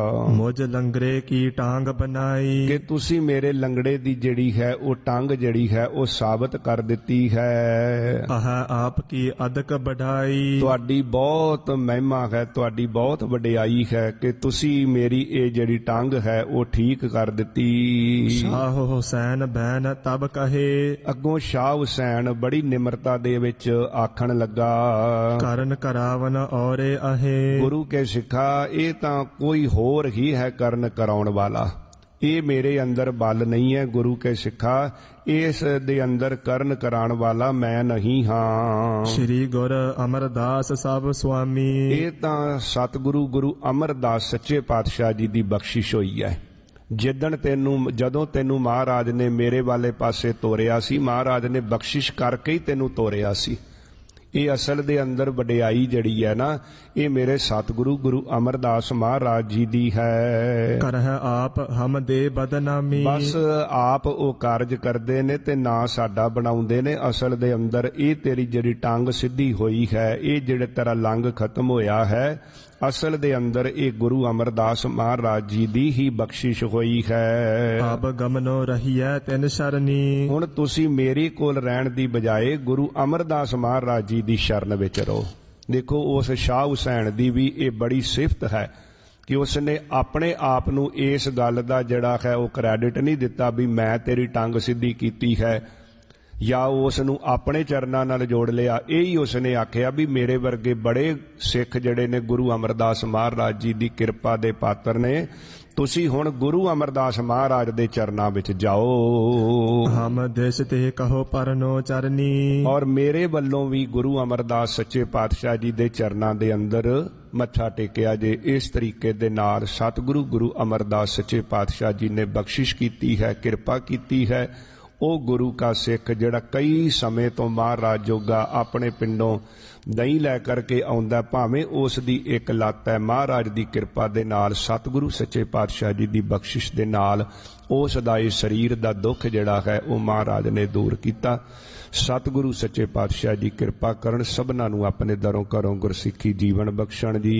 ਮੁਝ ਲੰਗੜੇ ਕੀ ਟਾਂਗ ਬਣਾਈ। ਕਿ ਤੁਸੀਂ ਮੇਰੇ ਲੰਗੜੇ ਦੀ ਜਿਹੜੀ ਹੈ ਉਹ ਟੰਗ ਜਿਹੜੀ ਹੈ ਉਹ ਸਾਬਤ ਕਰ ਦਿੱਤੀ ਹੈ। ਆਹ ਆਪ ਕੀ ਅਦਕ ਬਢਾਈ। ਤੁਹਾਡੀ ਬਹੁਤ ਮਹਿਮਾ ਹੈ, ਤੁਹਾਡੀ ਬਹੁਤ ਵਡਿਆਈ ਹੈ ਕਿ ਤੁਸੀਂ ਮੇਰੀ ਇਹ ਜਿਹੜੀ ਟੰਗ ਹੈ ਉਹ ਠੀਕ ਕਰ ਦਿੱਤੀ। ਸ਼ਾਹ ਹੁਸੈਨ ਬੈਨ ਤਬ ਕਹੇ। ਅੱਗੋਂ ਸ਼ਾਹ ਹੁਸੈਨ ਬੜੀ ਨਿਮਰਤਾ ਦੇ ਵਿੱਚ ਆਖਣ ਲੱਗਾ, ਕਰਨ ਕਰਾਵਨ ਔਰੇ ਅਹੇ। ਗੁਰੂ ਕੇ ਸਿੱਖਾ ਇਹ ਤਾਂ ਕੋਈ ਹੋਰ ਹੀ ਹੈ ਕਰਨ ਕਰਾਉਣ ਵਾਲਾ, ਇਹ ਮੇਰੇ ਅੰਦਰ ਬਲ ਨਹੀਂ ਹੈ। ਗੁਰੂ ਕੇ ਸਿੱਖਾ ਇਸ ਦੇ ਅੰਦਰ ਕਰਨ ਕਰਾਉਣ ਵਾਲਾ ਮੈਂ ਨਹੀਂ ਹਾਂ। ਸ਼੍ਰੀ ਗੁਰ ਅਮਰਦਾਸ ਸਭ ਸੁਆਮੀ। ਇਹ ਤਾਂ ਸਤਿਗੁਰੂ ਗੁਰੂ ਅਮਰਦਾਸ ਸੱਚੇ ਪਾਤਸ਼ਾਹ ਜੀ ਦੀ ਬਖਸ਼ਿਸ਼ ਹੋਈ ਹੈ। ਜਿੱਦਣ ਤੈਨੂੰ ਜਦੋਂ ਤੈਨੂੰ ਮਹਾਰਾਜ ਨੇ ਮੇਰੇ ਵਾਲੇ ਪਾਸੇ ਤੋਰਿਆ ਸੀ, ਮਹਾਰਾਜ ਨੇ ਬਖਸ਼ਿਸ਼ ਕਰਕੇ ਹੀ ਤੈਨੂੰ ਤੋਰਿਆ ਸੀ। ਇਹ ਅਸਲ ਦੇ ਅੰਦਰ ਵਡਿਆਈ ਜਿਹੜੀ ਹੈ ਨਾ, ਇਹ ਮੇਰੇ ਸਤਿਗੁਰੂ ਗੁਰੂ ਅਮਰਦਾਸ ਮਹਾਰਾਜ ਜੀ ਦੀ ਹੈ। ਕਰਹਿ ਆਪ ਹਮ ਦੇ ਬਦਨਾਮੀ। ਬਸ ਆਪ ਉਹ ਕਾਰਜ ਕਰਦੇ ਨੇ ਤੇ ਨਾ ਸਾਡਾ ਬਣਾਉਂਦੇ ਨੇ। ਅਸਲ ਦੇ ਅੰਦਰ ਇਹ ਤੇਰੀ ਜਿਹੜੀ ਟੰਗ ਸਿੱਧੀ ਹੋਈ ਹੈ, ਇਹ ਜਿਹੜੇ ਤੇਰਾ ਲੰਗ ਖਤਮ ਹੋਇਆ ਹੈ, ਅਸਲ ਦੇ ਅੰਦਰ ਇਹ ਗੁਰੂ ਅਮਰਦਾਸ ਮਹਾਰਾਜ ਜੀ ਦੀ ਹੀ ਬਖਸ਼ਿਸ਼ ਹੋਈ ਹੈ। ਆਪ ਗਮਨੋ ਰਹੀਐ ਤਿਨ ਸ਼ਰਨੀ। ਹੁਣ ਤੁਸੀਂ ਮੇਰੇ ਕੋਲ ਰਹਿਣ ਦੀ ਬਜਾਏ ਗੁਰੂ ਅਮਰਦਾਸ ਮਹਾਰਾਜ ਜੀ ਦੀ ਸ਼ਰਨ ਵਿੱਚ ਰਹੋ। ਦੇਖੋ ਉਸ ਸ਼ਾਹ ਹੁਸੈਨ ਦੀ ਵੀ ਇਹ ਬੜੀ ਸਿਫਤ ਹੈ ਕਿ ਉਸਨੇ ਆਪਣੇ ਆਪ ਨੂੰ ਇਸ ਗੱਲ ਦਾ ਜਿਹੜਾ ਹੈ ਉਹ ਕ੍ਰੈਡਿਟ ਨਹੀਂ ਦਿੱਤਾ ਵੀ ਮੈਂ ਤੇਰੀ ਟੰਗ ਸਿੱਧੀ ਕੀਤੀ ਹੈ, ਜਾਂ ਉਸ ਨੂੰ ਆਪਣੇ ਚਰਨਾਂ ਨਾਲ ਜੋੜ ਲਿਆ। ਇਹ ਹੀ ਉਸਨੇ ਆਖਿਆ ਵੀ ਮੇਰੇ ਵਰਗੇ ਬੜੇ ਸਿੱਖ ਜਿਹੜੇ ਨੇ ਗੁਰੂ ਅਮਰਦਾਸ ਮਹਾਰਾਜ ਜੀ ਦੀ ਕਿਰਪਾ ਦੇ ਪਾਤਰ ਨੇ, ਤੁਸੀਂ ਹੁਣ ਗੁਰੂ ਅਮਰਦਾਸ ਮਹਾਰਾਜ ਦੇ ਚਰਨਾਂ ਵਿੱਚ ਜਾਓ। ਹਮ ਦੇਸ਼ ਤੇ ਕਹੋ ਪਰਨੋ ਚਰਨੀ। ਔਰ ਮੇਰੇ ਵੱਲੋਂ ਵੀ ਗੁਰੂ ਅਮਰਦਾਸ ਸੱਚੇ ਪਾਤਸ਼ਾਹ ਜੀ ਦੇ ਚਰਨਾਂ ਦੇ ਅੰਦਰ ਮੱਥਾ ਟੇਕਿਆ ਜੇ। ਇਸ ਤਰੀਕੇ ਦੇ ਨਾਲ ਸਤਿਗੁਰੂ ਗੁਰੂ ਅਮਰਦਾਸ ਸੱਚੇ ਪਾਤਸ਼ਾਹ ਜੀ ਨੇ ਬਖਸ਼ਿਸ਼ ਕੀਤੀ ਹੈ, ਕਿਰਪਾ ਕੀਤੀ ਹੈ। ਉਹ ਗੁਰੂ ਕਾ ਸਿੱਖ ਜਿਹੜਾ ਕਈ ਸਮੇਂ ਤੋਂ ਮਹਾਰਾਜ ਜੋਗਾ ਆਪਣੇ ਪਿੰਡੋਂ ਦਹੀਂ ਲੈ ਕਰਕੇ ਆਉਂਦਾ, ਭਾਵੇਂ ਉਸ ਦੀ ਇੱਕ ਲੱਤ ਹੈ, ਮਹਾਰਾਜ ਦੀ ਕਿਰਪਾ ਦੇ ਨਾਲ ਸਤਿਗੁਰੂ ਸੱਚੇ ਪਾਤਸ਼ਾਹ ਜੀ ਦੀ ਬਖਸ਼ਿਸ਼ ਦੇ ਨਾਲ ਉਸ ਦਾ ਇਹ ਸਰੀਰ ਦਾ ਦੁੱਖ ਜਿਹੜਾ ਹੈ ਉਹ ਮਹਾਰਾਜ ਨੇ ਦੂਰ ਕੀਤਾ। ਸਤਿਗੁਰੂ ਸੱਚੇ ਪਾਤਸ਼ਾਹ ਜੀ ਕਿਰਪਾ ਕਰਨ, ਸਭਨਾਂ ਨੂੰ ਆਪਣੇ ਦਰੋਂ ਘਰੋਂ ਗੁਰਸਿੱਖੀ ਜੀਵਨ ਬਖਸ਼ਣ ਜੀ।